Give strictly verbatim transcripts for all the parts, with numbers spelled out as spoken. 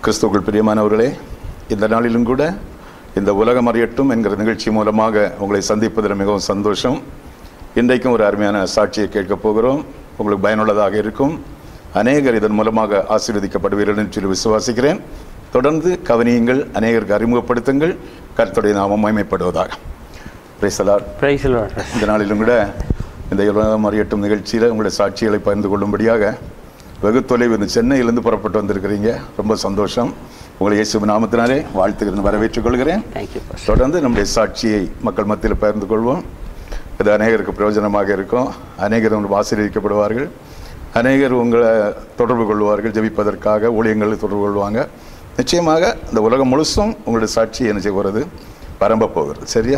கிறிஸ்துவுக்குள் பிரியமானவர்களே, இந்த நாளிலும் கூட இந்த உலகம் அறியட்டும் என்கிற நிகழ்ச்சி மூலமாக உங்களை சந்திப்பதில் மிகவும் சந்தோஷம். இன்றைக்கும் ஒரு அருமையான சாட்சியை கேட்கப் போகிறோம். உங்களுக்கு பயனுள்ளதாக இருக்கும். அநேகர் இதன் மூலமாக ஆசீர்வதிக்கப்படுவீர்கள் என்று சொல்லி விசுவாசிக்கிறேன். தொடர்ந்து கவனியுங்கள், அநேகருக்கு அறிமுகப்படுத்துங்கள். கர்த்தருடைய நாமம் மகிமைப்படுவதாக. Praise the Lord. Praise the Lord. இந்த நாளிலும் கூட இந்த உலகம் அறியட்டும் நிகழ்ச்சியில் உங்களுடைய சாட்சிகளை பகிர்ந்து கொள்ளும்படியாக வெகு தொலைவு இந்த சென்னையிலிருந்து புறப்பட்டு வந்திருக்கிறீங்க. ரொம்ப சந்தோஷம். உங்களை இயேசு நாமத்தினாலே வாழ்த்துக்கிறேன், வரவேற்றுக் கொள்கிறேன். தொடர்ந்து நம்முடைய சாட்சியை மக்கள் மத்தியில் பகிர்ந்து கொள்வோம். இது அநேகருக்கு பிரயோஜனமாக இருக்கும். அநேகர் உங்களுக்கு ஆசீர்வதிக்கப்படுவார்கள். அநேகர் உங்களை தொடர்பு கொள்வார்கள், ஜெபிப்பதற்காக ஊழியங்களை தொடர்பு கொள்வாங்க. நிச்சயமாக இந்த உலகம் முழுசும் உங்களுடைய சாட்சி என்ன செய்வது பரம்ப போகிறது. சரியா?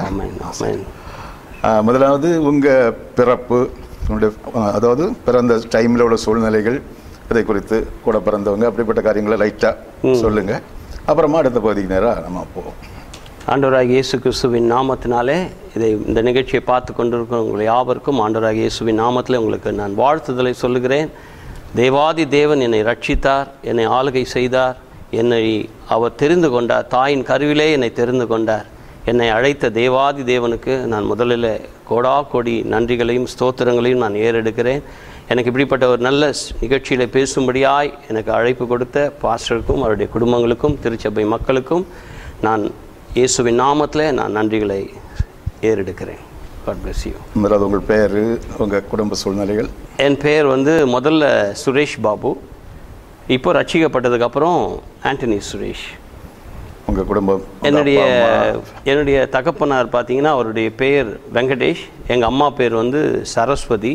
முதலாவது உங்கள் பிறப்பு, உங்களுடைய அதாவது பிறந்த டைமில் உள்ள சூழ்நிலைகள், இதை குறித்து கூட பிறந்தவங்க அப்படிப்பட்ட காரியங்களை லைட்டாக சொல்லுங்கள். அப்புறமா அடுத்த பகுதிக்கு நேராக நம்ம போவோம். ஆண்டவராகிய இயேசு கிறிஸ்துவின் நாமத்தினாலே இதை இந்த நிகழ்ச்சியை பார்த்து கொண்டிருக்கிற உங்களை யாவருக்கும் ஆண்டவராகிய இயேசுவின் நாமத்தில் உங்களுக்கு நான் வாழ்த்துதலை சொல்லுகிறேன். தேவாதி தேவன் என்னை ரட்சித்தார், என்னை ஆளுகை செய்தார், என்னை அவர் தெரிந்து கொண்டார். தாயின் கருவிலே என்னை தெரிந்து கொண்டார். என்னை அழைத்த தேவாதி தேவனுக்கு நான் முதலில் கோடா கோடி நன்றிகளையும் ஸ்தோத்திரங்களையும் நான் ஏறெடுக்கிறேன். எனக்கு இப்படிப்பட்ட ஒரு நல்ல நிகழ்ச்சியில் பேசும்படியாய் எனக்கு அழைப்பு கொடுத்த பாஸ்டருக்கும் அவருடைய குடும்பங்களுக்கும் திருச்சபை மக்களுக்கும் நான் இயேசுவின் நாமத்தில் நான் நன்றிகளை ஏறெடுக்கிறேன். God bless you. முதலாவது உங்கள் பேர், உங்கள் குடும்ப சூழ்நிலைகள். என் பெயர் வந்து முதல்ல சுரேஷ் பாபு, இப்போ ரட்சிக்கப்பட்டதுக்கப்புறம் ஆண்டனி சுரேஷ். உங்கள் குடும்பம்? என்னுடைய என்னுடைய தகப்பனார் பார்த்தீங்கன்னா அவருடைய பேர் வெங்கடேஷ், எங்கள் அம்மா பேர் வந்து சரஸ்வதி.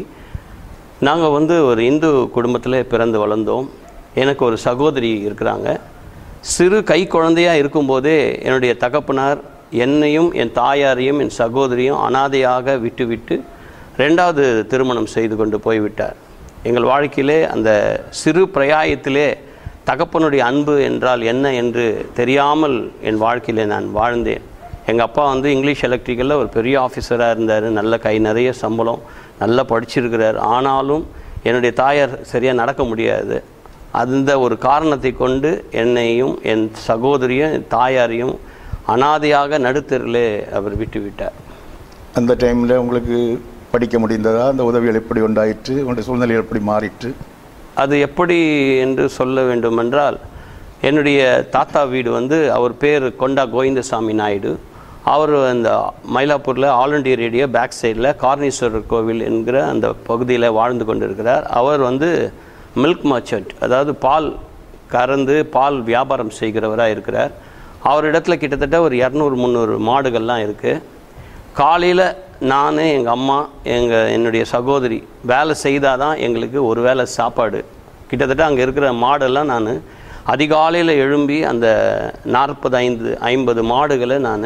நாங்கள் வந்து ஒரு இந்து குடும்பத்தில் பிறந்து வளர்ந்தோம். எனக்கு ஒரு சகோதரி இருக்கிறாங்க. சிறு கை குழந்தையாக இருக்கும்போதே என்னுடைய தகப்பனார் என்னையும் என் தாயாரையும் என் சகோதரியும் அனாதையாக விட்டு விட்டு ரெண்டாவது திருமணம் செய்து கொண்டு போய்விட்டார். எங்கள் வாழ்க்கையிலே அந்த சிறு பிரயாயத்திலே தகப்பனுடைய அன்பு என்றால் என்ன என்று தெரியாமல் என் வாழ்க்கையிலே நான் வாழ்ந்தேன். எங்கள் அப்பா வந்து இங்கிலீஷ் எலக்ட்ரிக்கலில் ஒரு பெரிய ஆஃபீஸராக இருந்தார். நல்ல கை நிறைய சம்பளம், நல்லா படிச்சிருக்கிறார். ஆனாலும் என்னுடைய தாயார் சரியாக நடக்க முடியாது. அந்த ஒரு காரணத்தை கொண்டு என்னையும் என் சகோதரியும் என் தாயாரையும் அனாதையாக நடுத்தரில் அவர் விட்டு விட்டார். அந்த டைமில் உங்களுக்கு படிக்க முடிந்ததா? அந்த உதவிகள் எப்படி உண்டாயிற்று? உங்களுடைய சூழ்நிலை எப்படி மாறிற்று? அது எப்படி என்று சொல்ல வேண்டுமென்றால், என்னுடைய தாத்தா வீடு வந்து அவர் பேர் கொண்டா கோவிந்தசாமி நாயுடு. அவர் அந்த மயிலாப்பூரில் ஆல் இண்டியா ரேடியோ பேக் சைடில் கார்னீஸ்வரர் கோவில் என்கிற அந்த பகுதியில் வாழ்ந்து கொண்டிருக்கிறார். அவர் வந்து மில்க் மர்ச்சன்ட், அதாவது பால் கறந்து பால் வியாபாரம் செய்கிறவராக இருக்கிறார். அவரிடத்துல கிட்டத்தட்ட ஒரு இரநூறு முந்நூறு மாடுகள்லாம் இருக்குது. காலையில் நான், எங்கள் அம்மா, எங்கள் என்னுடைய சகோதரி வேலை செய்தால் தான் எங்களுக்கு ஒரு வேளை சாப்பாடு. கிட்டத்தட்ட அங்கே இருக்கிற மாடெல்லாம் நான் அதிகாலையில் எழும்பி அந்த நாற்பது ஐந்து ஐம்பது மாடுகளை நான்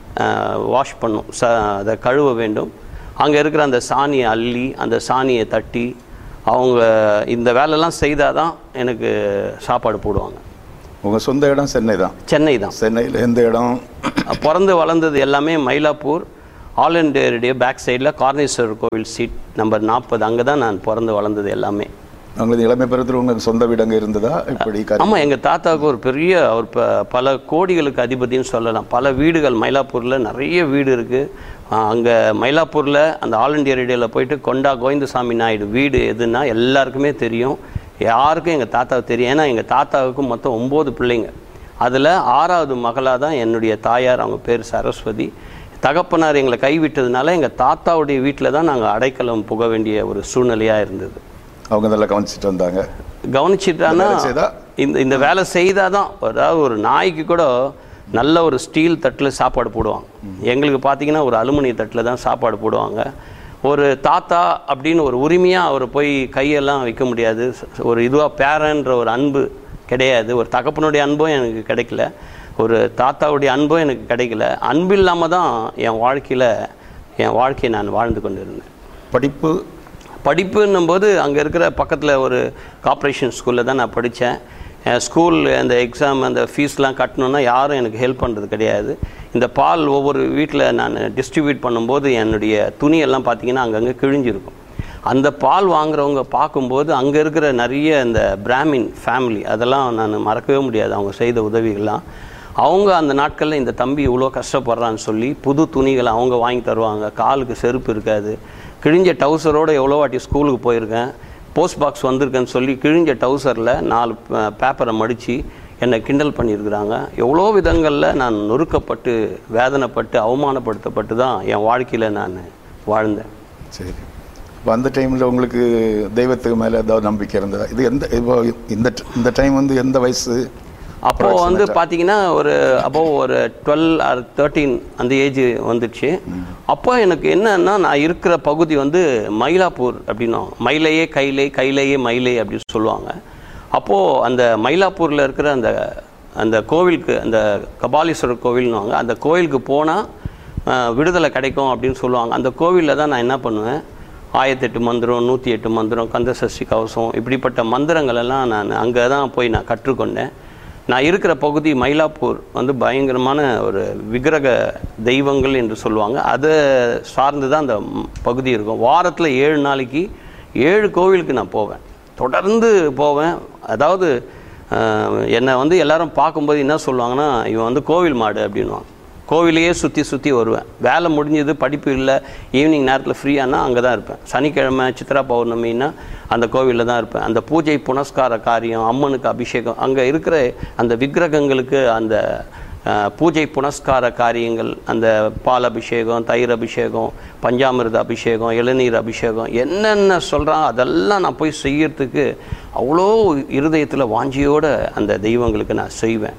வாஷ் பண்ணும், ச அதை கழுவ வேண்டும். அங்கே இருக்கிற அந்த சாணியை அள்ளி அந்த சாணியை தட்டி அவங்க இந்த வேலைலாம் செய்தால் தான் எனக்கு சாப்பாடு போடுவாங்க. உங்கள் சொந்த இடம் சென்னை தான்? சென்னை தான். சென்னையில் எந்த இடம்? பிறந்து வளர்ந்தது எல்லாமே Mylapore all India radio back சைடில் கார்னீஸ்வரர் கோவில் சீட் நம்பர் நாற்பது. அங்கே தான் நான் பிறந்து வளர்ந்தது எல்லாமே. உங்களுக்கு இளமை பருவத்தில் உங்களுக்கு சொந்த வீடு அங்கே இருந்ததா? இப்படி? ஆமாம், எங்கள் தாத்தாவுக்கு ஒரு பெரிய அவர் ப பல கோடிகளுக்கு அதிபதினு சொல்லலாம். பல வீடுகள் மயிலாப்பூரில் நிறைய வீடு இருக்குது. அங்கே மயிலாப்பூரில் அந்த ஆல் இண்டியா ரேடியோவில் போயிட்டு கொண்டா கோவிந்தசாமி நாயுடு வீடு எதுன்னா எல்லாருக்குமே தெரியும். யாருக்கும் எங்கள் தாத்தாவுக்கு தெரியும். ஏன்னா எங்கள் தாத்தாவுக்கு மொத்தம் ஒம்பது பிள்ளைங்க. அதில் ஆறாவது மகளாக தான் என்னுடைய தாயார், அவங்க பேர் சரஸ்வதி. தகப்பனார் எங்களை கைவிட்டதுனால எங்கள் தாத்தாவுடைய வீட்டில் தான் நாங்கள் அடைக்கலம் புக வேண்டிய ஒரு சூழ்நிலையாக இருந்தது. அவங்க நல்லா கவனிச்சுட்டு வந்தாங்க? கவனிச்சிட்டான்னா இந்த இந்த வேலை செய்தால் தான், அதாவது ஒரு நாய்க்கு கூட நல்ல ஒரு ஸ்டீல் தட்டில் சாப்பாடு போடுவாங்க. எங்களுக்கு பார்த்திங்கன்னா ஒரு அலுமினிய தட்டில் தான் சாப்பாடு போடுவாங்க. ஒரு தாத்தா அப்படின்னு ஒரு உரிமையாக அவர் போய் கையெல்லாம் வைக்க முடியாது. ஒரு இதுவாக பேரன்ற ஒரு அன்பு கிடையாது. ஒரு தகப்பனுடைய அன்பும் எனக்கு கிடைக்கல, ஒரு தாத்தாவுடைய அன்பும் எனக்கு கிடைக்கல. அன்பு இல்லாமல் தான் என் வாழ்க்கையில் என் வாழ்க்கையை நான் வாழ்ந்து கொண்டு இருந்தேன். படிப்பு படிப்புன்னும் போது அங்கே இருக்கிற பக்கத்தில் ஒரு கார்ப்பரேஷன் ஸ்கூலில் தான் நான் படித்தேன். ஸ்கூல் அந்த எக்ஸாம் அந்த ஃபீஸ்லாம் கட்டணுன்னா யாரும் எனக்கு ஹெல்ப் பண்ணுறது கிடையாது. இந்த பால் ஒவ்வொரு வீட்டில் நான் டிஸ்ட்ரிபியூட் பண்ணும்போது என்னுடைய துணியெல்லாம் பார்த்திங்கன்னா அங்கங்கே கிழிஞ்சிருக்கும். அந்த பால் வாங்குறவங்க பார்க்கும்போது அங்கே இருக்கிற நிறைய இந்த பிராமின் ஃபேமிலி அதெல்லாம் நான் மறக்கவே முடியாது. அவங்க செய்த உதவிகள்லாம் அவங்க அந்த நாட்களில் இந்த தம்பி இவ்வளோ கஷ்டப்படுறான்னு சொல்லி புது துணிகளை அவங்க வாங்கி தருவாங்க. காலுக்கு செருப்பு இருக்காது. கிழிஞ்ச டவுசரோடு எவ்வளோ வாட்டி ஸ்கூலுக்கு போயிருக்கேன். போஸ்ட் பாக்ஸ் வந்திருக்கேன்னு சொல்லி கிழிஞ்ச டவுசரில் நாலு பேப்பரை மடித்து என்னை கிண்டல் பண்ணியிருக்கிறாங்க. எவ்வளோ விதங்களில் நான் நொறுக்கப்பட்டு வேதனைப்பட்டு அவமானப்படுத்தப்பட்டு தான் என் வாழ்க்கையில் நான் வாழ்ந்தேன். சரி, இப்போ அந்த டைமில் உங்களுக்கு தெய்வத்துக்கு மேலே ஏதாவது நம்பிக்கை இருந்ததா? இது எந்த இப்போ இந்த இந்த டைம் வந்து எந்த வயசு? அப்போது வந்து பார்த்தீங்கன்னா ஒரு அப்போ ஒரு டுவெல் ஆர் தேர்ட்டீன் அந்த ஏஜ் வந்துடுச்சு. அப்போ எனக்கு என்னன்னா நான் இருக்கிற பகுதி வந்து மயிலாப்பூர் அப்படின்னா மயிலையே கையிலே கையிலேயே மயிலை அப்படின்னு சொல்லுவாங்க. அப்போது அந்த மயிலாப்பூரில் இருக்கிற அந்த அந்த கோவிலுக்கு அந்த கபாலீஸ்வரர் கோவில்னுவாங்க. அந்த கோவிலுக்கு போனால் விடுதலை கிடைக்கும் அப்படின்னு சொல்லுவாங்க. அந்த கோவிலில் தான் நான் என்ன பண்ணுவேன், ஆயிரத்தெட்டு மந்திரம், நூற்றி எட்டு மந்திரம், கந்த சஷ்டி கவசம் இப்படிப்பட்ட மந்திரங்கள் எல்லாம் நான் அங்கே தான் போய் நான் கற்றுக்கொண்டேன். நான் இருக்கிற பகுதி மயிலாப்பூர் வந்து பயங்கரமான ஒரு விக்கிரக தெய்வங்கள் என்று சொல்லுவாங்க. அதை சார்ந்து தான் அந்த பகுதி இருக்கும். வாரத்தில் ஏழு நாளைக்கு ஏழு கோவிலுக்கு நான் போவேன், தொடர்ந்து போவேன். அதாவது என்னை வந்து எல்லாரும் பார்க்கும்போது என்ன சொல்லுவாங்கன்னா, இவன் வந்து கோவில் மாடு அப்படின்வாங்க. கோவிலையே சுற்றி சுற்றி வருவேன். வேலை முடிஞ்சது, படிப்பு இல்லை, ஈவினிங் நேரத்தில் ஃப்ரீயானா அங்கே தான் இருப்பேன். சனிக்கிழமை சித்ரா பௌர்ணமின்னா அந்த கோவிலில் தான் இருப்பேன். அந்த பூஜை புனஸ்கார காரியம், அம்மனுக்கு அபிஷேகம், அங்கே இருக்கிற அந்த விக்கிரகங்களுக்கு அந்த பூஜை புனஸ்கார காரியங்கள், அந்த பால் அபிஷேகம், தயிர் அபிஷேகம், பஞ்சாமிர்த அபிஷேகம், இளநீர் அபிஷேகம், என்னென்ன சொல்கிறான் அதெல்லாம் நான் போய் செய்யறதுக்கு அவ்வளோ இருதயத்தில் வாஞ்சியோடு அந்த தெய்வங்களுக்கு நான் செய்வேன்.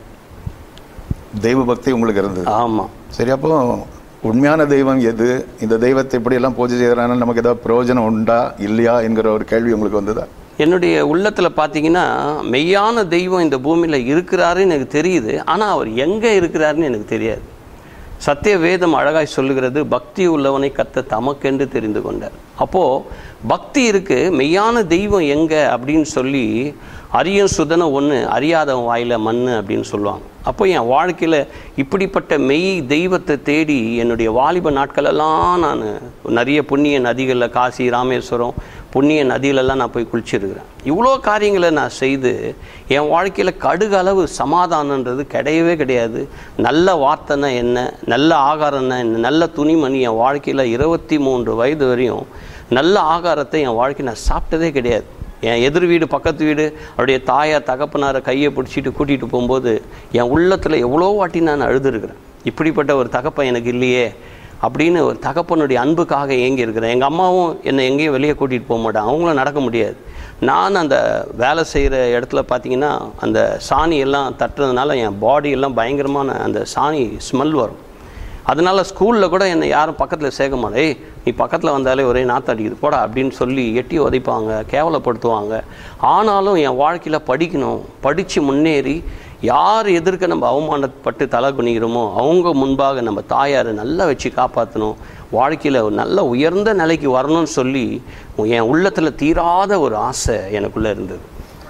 தெய்வ பக்தி உங்களுக்கு இருந்தது? ஆமாம். சரி, அப்போ உண்மையான தெய்வம் எது, இந்த தெய்வத்தை இப்படியெல்லாம் பூஜை செய்கிறாங்கன்னா நமக்கு ஏதாவது பிரயோஜனம் உண்டா இல்லையா என்கிற ஒரு கேள்வி உங்களுக்கு வந்ததா? என்னுடைய உள்ளத்தில் பார்த்தீங்கன்னா மெய்யான தெய்வம் இந்த பூமியில் இருக்கிறாருன்னு எனக்கு தெரியுது. ஆனால் அவர் எங்கே இருக்கிறாருன்னு எனக்கு தெரியாது. சத்திய வேதம் அழகாய் சொல்லுகிறது, பக்தி உள்ளவனை கத்த தமக்கென்று தெரிந்து கொண்டார். அப்போது பக்தி இருக்குது, மெய்யான தெய்வம் எங்கே அப்படின்னு சொல்லி அரியும் சுதன ஒன்று அறியாதவன் வாயில மண் அப்படின்னு சொல்லுவாங்க. அப்போ என் வாழ்க்கையில் இப்படிப்பட்ட மெய் தெய்வத்தை தேடி என்னுடைய வாலிப நாட்களெல்லாம் நான் நிறைய புண்ணிய நதிகளில், காசி, ராமேஸ்வரம் புண்ணிய நதியிலெல்லாம் நான் போய் குளிச்சிருக்கிறேன். இவ்வளோ காரியங்களை நான் செய்து என் வாழ்க்கையில் கடுகளவு சமாதானன்றது கிடையவே கிடையாது. நல்ல வார்த்தைன்னா என்ன, நல்ல ஆகாரம்னா என்ன, நல்ல துணிமணி, என் வாழ்க்கையில் இருபத்தி மூன்று வயது வரையும் நல்ல ஆகாரத்தை என் வாழ்க்கை நான் சாப்பிட்டதே கிடையாது. என் எதிர் வீடு, பக்கத்து வீடு, அவருடைய தாயார் தகப்பனாரை கையை பிடிச்சிட்டு கூட்டிகிட்டு போகும்போது என் உள்ளத்தில் எவ்வளோ வாட்டி நான் அழுதுருக்கிறேன். இப்படிப்பட்ட ஒரு தகப்பன் எனக்கு இல்லையே அப்படின்னு ஒரு தகப்பனுடைய அன்புக்காக ஏங்கி இருக்கிறேன். எங்கள் அம்மாவும் என்னை எங்கேயும் வெளியே கூட்டிகிட்டு போக மாட்டாங்க, அவங்களும் நடக்க முடியாது. நான் அந்த வேலை செய்கிற இடத்துல பார்த்திங்கன்னா அந்த சாணி எல்லாம் தட்டுறதுனால என் பாடி எல்லாம் பயங்கரமான அந்த சாணி ஸ்மெல் வரும். அதனால் ஸ்கூலில் கூட என்னை யாரும் பக்கத்தில் சேர்க்க மாட்டேன். ஏய், நீ பக்கத்தில் வந்தாலே ஒரே நாற்று அடிக்குது போடா அப்படின்னு சொல்லி எட்டி உதைப்பாங்க, கேவலப்படுத்துவாங்க. ஆனாலும் என் வாழ்க்கையில் படிக்கணும், படித்து முன்னேறி யார் எதிர்க்க நம்ம அவமானப்பட்டு தலை குனிகிறோமோ அவங்க முன்பாக நம்ம தாயாரை நல்லா வச்சு காப்பாற்றணும், வாழ்க்கையில் ஒரு நல்ல உயர்ந்த நிலைக்கு வரணும்னு சொல்லி என் உள்ளத்தில் தீராத ஒரு ஆசை எனக்குள்ளே இருந்தது.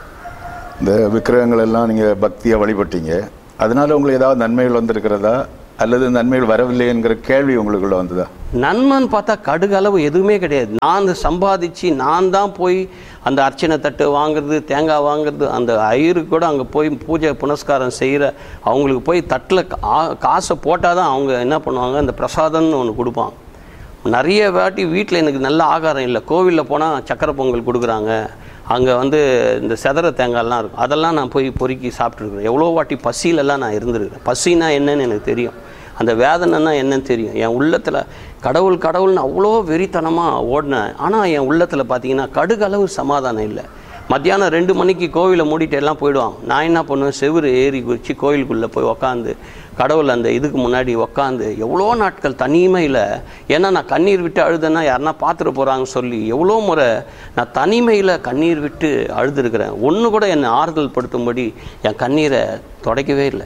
இந்த விக்கிரகங்கள் எல்லாம் நீங்கள் பக்தியாக வழிபட்டீங்க, அதனால உங்களுக்கு ஏதாவது நன்மைகள் வந்திருக்கிறதா அல்லது நன்மைகள் வரவில்லை என்கிற கேள்வி உங்களுக்குள்ள வந்ததா? நன்மைன்னு பார்த்தா கடுகளவு எதுவுமே கிடையாது. நான் சம்பாதிச்சு நான் தான் போய் அந்த அர்ச்சனை தட்டு வாங்குறது, தேங்காய் வாங்குறது, அந்த ஐயருக்கு கூட அங்கே போய் பூஜை புனஸ்காரம் செய்கிற அவங்களுக்கு போய் தட்டில் காசை போட்டால் தான் அவங்க என்ன பண்ணுவாங்க, அந்த பிரசாதம்னு ஒன்று கொடுப்பாங்க. நிறைய வாட்டி வீட்டில் எனக்கு நல்ல ஆகாரம் இல்லை, கோவிலில் போனால் சக்கரை பொங்கல் கொடுக்குறாங்க, அங்கே வந்து இந்த செதற தேங்காய்லாம் இருக்கும், அதெல்லாம் நான் போய் பொறுக்கி சாப்பிட்ருக்குறேன். எவ்வளோ வாட்டி பசியிலெல்லாம் நான் இருந்துருக்கிறேன். பசினா என்னன்னு எனக்கு தெரியும், அந்த வேதனைன்னா என்னன்னு தெரியும். என் உள்ளத்தில் கடவுள் கடவுள்னு அவ்வளோ வெறித்தனமாக ஓடினேன். ஆனால் என் உள்ளத்தில் பார்த்தீங்கன்னா கடுகளவு சமாதானம் இல்லை. மத்தியானம் ரெண்டு மணிக்கு கோவிலை மூடிட்டு எல்லாம் போயிடுவாங்க. நான் என்ன பண்ணுவேன், செவுறு ஏறி குறித்து கோயிலுக்குள்ளே போய் உக்காந்து கடவுள் அந்த இதுக்கு முன்னாடி உக்காந்து எவ்வளோ நாட்கள் தனிமையில், ஏன்னா நான் கண்ணீர் விட்டு அழுதேன்னா யாருன்னா பார்த்துட்டு போகிறாங்கன்னு சொல்லி எவ்வளோ முறை நான் தனிமையில் கண்ணீர் விட்டு அழுதுருக்கிறேன். ஒன்று கூட என்னை ஆறுதல் படுத்தும்படி என் கண்ணீரை துடைக்கவே இல்லை.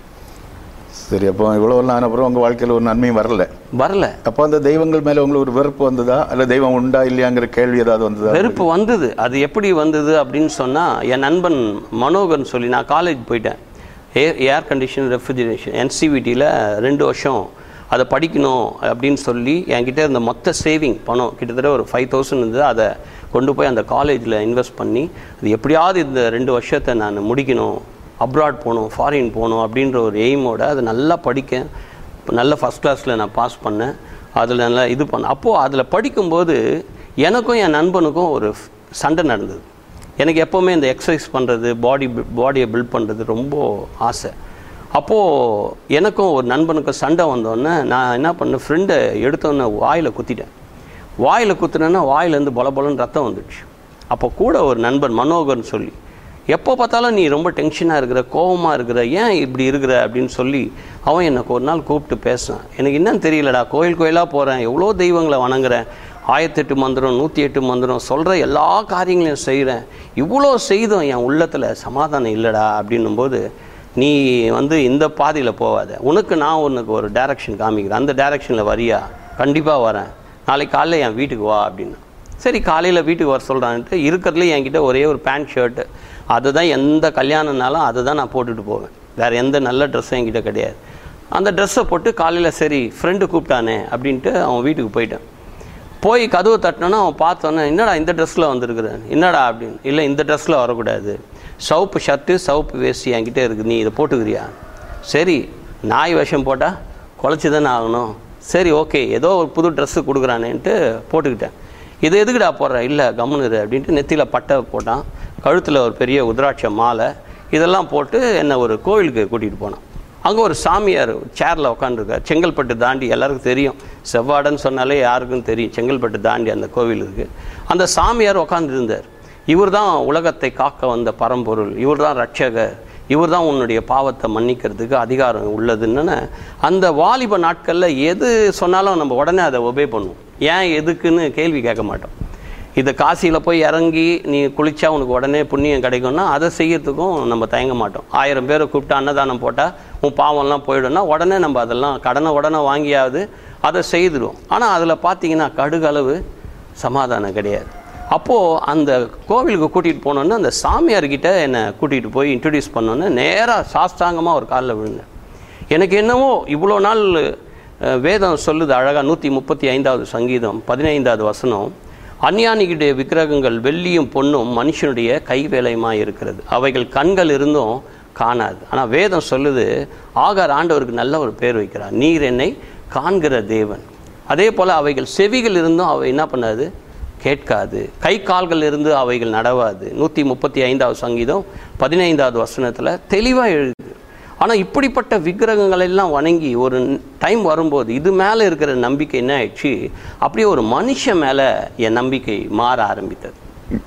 சரி, அப்போ இவ்வளோ ஆன அப்புறம் உங்கள் வாழ்க்கையில் ஒரு நன்மையும் வரல வரல அப்போ அந்த தெய்வங்கள் மேலே உங்களுக்கு ஒரு வெறுப்பு வந்ததா, இல்லை தெய்வம் உண்டா இல்லையாங்கிற கேள்வி ஏதாவது வந்ததா? வெறுப்பு வந்தது. அது எப்படி வந்தது அப்படின்னு சொன்னால், என் நண்பன் மனோகர்னு சொல்லி, நான் காலேஜ் போயிட்டேன், ஏர் ஏர் கண்டிஷன் ரெஃப்ரிஜரேஷன் என்சிவிடியில் ரெண்டு வருஷம் அதை படிக்கணும் அப்படின்னு சொல்லி என்கிட்ட இருந்த மொத்த சேவிங் பணம் கிட்டத்தட்ட ஒரு ஃபைவ் தௌசண்ட் இருந்தது. அதை கொண்டு போய் அந்த காலேஜில் இன்வெஸ்ட் பண்ணி அது எப்படியாவது இந்த ரெண்டு வருஷத்தை நான் முடிக்கணும், அப்ராட் போகணும், ஃபாரின் போகணும் அப்படின்ற ஒரு எய்மோட அதை நல்லா படிக்க நல்ல ஃபஸ்ட் கிளாஸில் நான் பாஸ் பண்ணேன். அதில் நல்லா இது பண்ணேன். அப்போது அதில் படிக்கும்போது எனக்கும் என் நண்பனுக்கும் ஒரு சண்டை நடந்தது. எனக்கு எப்போவுமே இந்த எக்ஸசைஸ் பண்ணுறது, பாடி பாடியை பில்ட் பண்ணுறது ரொம்ப ஆசை. அப்போது எனக்கும் ஒரு நண்பனுக்கும் சண்டை வந்தோடனே நான் என்ன பண்ணேன், ஃப்ரெண்டை எடுத்தோன்னே வாயில் குத்திட்டேன். வாயில் குத்துனேன்னா வாயிலேருந்து பொல பொலன்னு ரத்தம் வந்துடுச்சு. அப்போ கூட ஒரு நண்பன் மனோகர்னு சொல்லி, எப்போ பார்த்தாலும் நீ ரொம்ப டென்ஷனாக இருக்கிற, கோபமாக இருக்கிற, ஏன் இப்படி இருக்கிற அப்படின்னு சொல்லி அவன் எனக்கு ஒரு நாள் கூப்பிட்டு பேசினான். எனக்கு என்னன்னு தெரியலடா, கோயில் கோயிலாக போகிறேன், எவ்வளோ தெய்வங்களை வணங்குறேன், ஆயிரத்தெட்டு மந்திரம் நூற்றி எட்டு மந்திரம் சொல்கிற எல்லா காரியங்களையும் செய்கிறேன், இவ்வளோ செய்தும் என் உள்ளத்தில் சமாதானம் இல்லைடா அப்படின்னும்போது, நீ வந்து இந்த பாதையில் போகாத, உனக்கு நான் உனக்கு ஒரு டைரக்ஷன் காமிக்கிறேன், அந்த டைரக்ஷனில் வரியா? கண்டிப்பாக வரேன், நாளைக்கு காலையில் என் வீட்டுக்கு வா அப்படின்னு. சரி, காலையில் வீட்டுக்கு வர சொல்கிறான்ட்டு இருக்கிறதுலே என்கிட்ட ஒரே ஒரு பேண்ட் ஷர்ட்டு, அதுதான் எந்த கல்யாணம்னாலும் அதை தான் நான் போட்டுட்டு போவேன், வேறு எந்த நல்ல ட்ரெஸ்ஸும் என்கிட்ட கிடையாது. அந்த ட்ரெஸ்ஸை போட்டு காலையில் சரி ஃப்ரெண்டு கூப்பிட்டானே அப்படின்ட்டு அவன் வீட்டுக்கு போயிட்டேன். போய் கதவை தட்டினோன்னா அவன் பார்த்தோன்னே, என்னடா இந்த ட்ரெஸ்ஸில் வந்திருக்கிறேன், என்னடா அப்படின்னு. இல்லை, இந்த ட்ரெஸ்ஸில் வரக்கூடாது, சவுப்பு ஷர்ட்டு சவுப்பு வேஸ்டி என்கிட்ட இருக்குது, நீ இதை போட்டுக்கிறியா? சரி, நாய் வேஷம் போட்டால் குலைச்சி தானே ஆகணும், சரி ஓகே ஏதோ ஒரு புது ட்ரெஸ்ஸு கொடுக்குறானேன்ட்டு போட்டுக்கிட்டேன். இது எதுக்குடா போடுற? இல்லை கம்முனுரு அப்படின்ட்டு நெத்தியில் பட்டை போட்டான், கழுத்தில் ஒரு பெரிய உத்ராட்ச மாலை, இதெல்லாம் போட்டு என்னை ஒரு கோவிலுக்கு கூட்டிகிட்டு போனான். அங்கே ஒரு சாமியார் சேரில் உட்காந்துருக்கார். செங்கல்பட்டு தாண்டி எல்லாருக்கும் தெரியும், செவ்வாடன்னு சொன்னாலே யாருக்கும் தெரியும், செங்கல்பட்டு தாண்டி அந்த கோவில் இருக்குது. அந்த சாமியார் உட்காந்துருந்தார். இவர் தான் உலகத்தை காக்க வந்த பரம்பொருள், இவர் தான் ரட்சகர், இவர் தான் உன்னுடைய பாவத்தை மன்னிக்கிறதுக்கு அதிகாரம் உள்ளதுன்னு. அந்த வாலிப நாட்களில் எது சொன்னாலும் நம்ம உடனே அதை ஒபே பண்ணுவோம். ஏன் எதுக்குன்னு கேள்வி கேட்க மாட்டோம். இதை காசியில் போய் இறங்கி நீ குளித்தா உனக்கு உடனே புண்ணியம் கிடைக்கும்னா அதை செய்யறதுக்கும் நம்ம தயங்க மாட்டோம். ஆயிரம் பேரை கூப்பிட்டு அன்னதானம் போட்டால் உன் பாவம்லாம் போயிடும்னா உடனே நம்ம அதெல்லாம் கடனை உடனே வாங்கியாவது அதை செய்துடுவோம். ஆனால் அதில் பார்த்தீங்கன்னா கடுகளவு சமாதானம் கிடையாது. அப்போது அந்த கோவிலுக்கு கூட்டிகிட்டு போனோன்னா அந்த சாமியார்கிட்ட என்னை கூட்டிகிட்டு போய் இன்ட்ரடியூஸ் பண்ணோன்னே நேராக சாஸ்தாங்கமாக ஒரு காலில் விழுந்தேன். எனக்கு என்னவோ இவ்வளோ நாள் வேதம் சொல்லுது அழகாக, நூற்றி முப்பத்தி ஐந்தாவது சங்கீதம் பதினைந்தாவது வசனம், அஞ்ஞானிகளுடைய விக்கிரகங்கள் வெள்ளியும் பொன்னும் மனுஷனுடைய கைவேலையுமாக இருக்கிறது, அவைகள் கண்கள் இருந்தும் காணாது. ஆனால் வேதம் சொல்லுது, ஆகார் ஆண்டவருக்கு நல்ல ஒரு பேர் வைக்கிறார், நீர் என்னை காண்கிற தேவன். அதே போல் அவைகள் செவிகள் இருந்தும் அவை என்ன பண்ணாது, கேட்காது, கை கால்கள் இருந்து அவைகள் நடவாது. நூற்றி முப்பத்தி ஐந்தாவது சங்கீதம் பதினைந்தாவது வசனத்தில் தெளிவாக எழுது. ஆனால் இப்படிப்பட்ட விக்கிரகங்கள் எல்லாம் வணங்கி ஒரு டைம் வரும்போது இது மேலே இருக்கிற நம்பிக்கை என்ன ஆயிடுச்சு, அப்படியே ஒரு மனுஷன் மேலே என் நம்பிக்கை மாற ஆரம்பித்தது.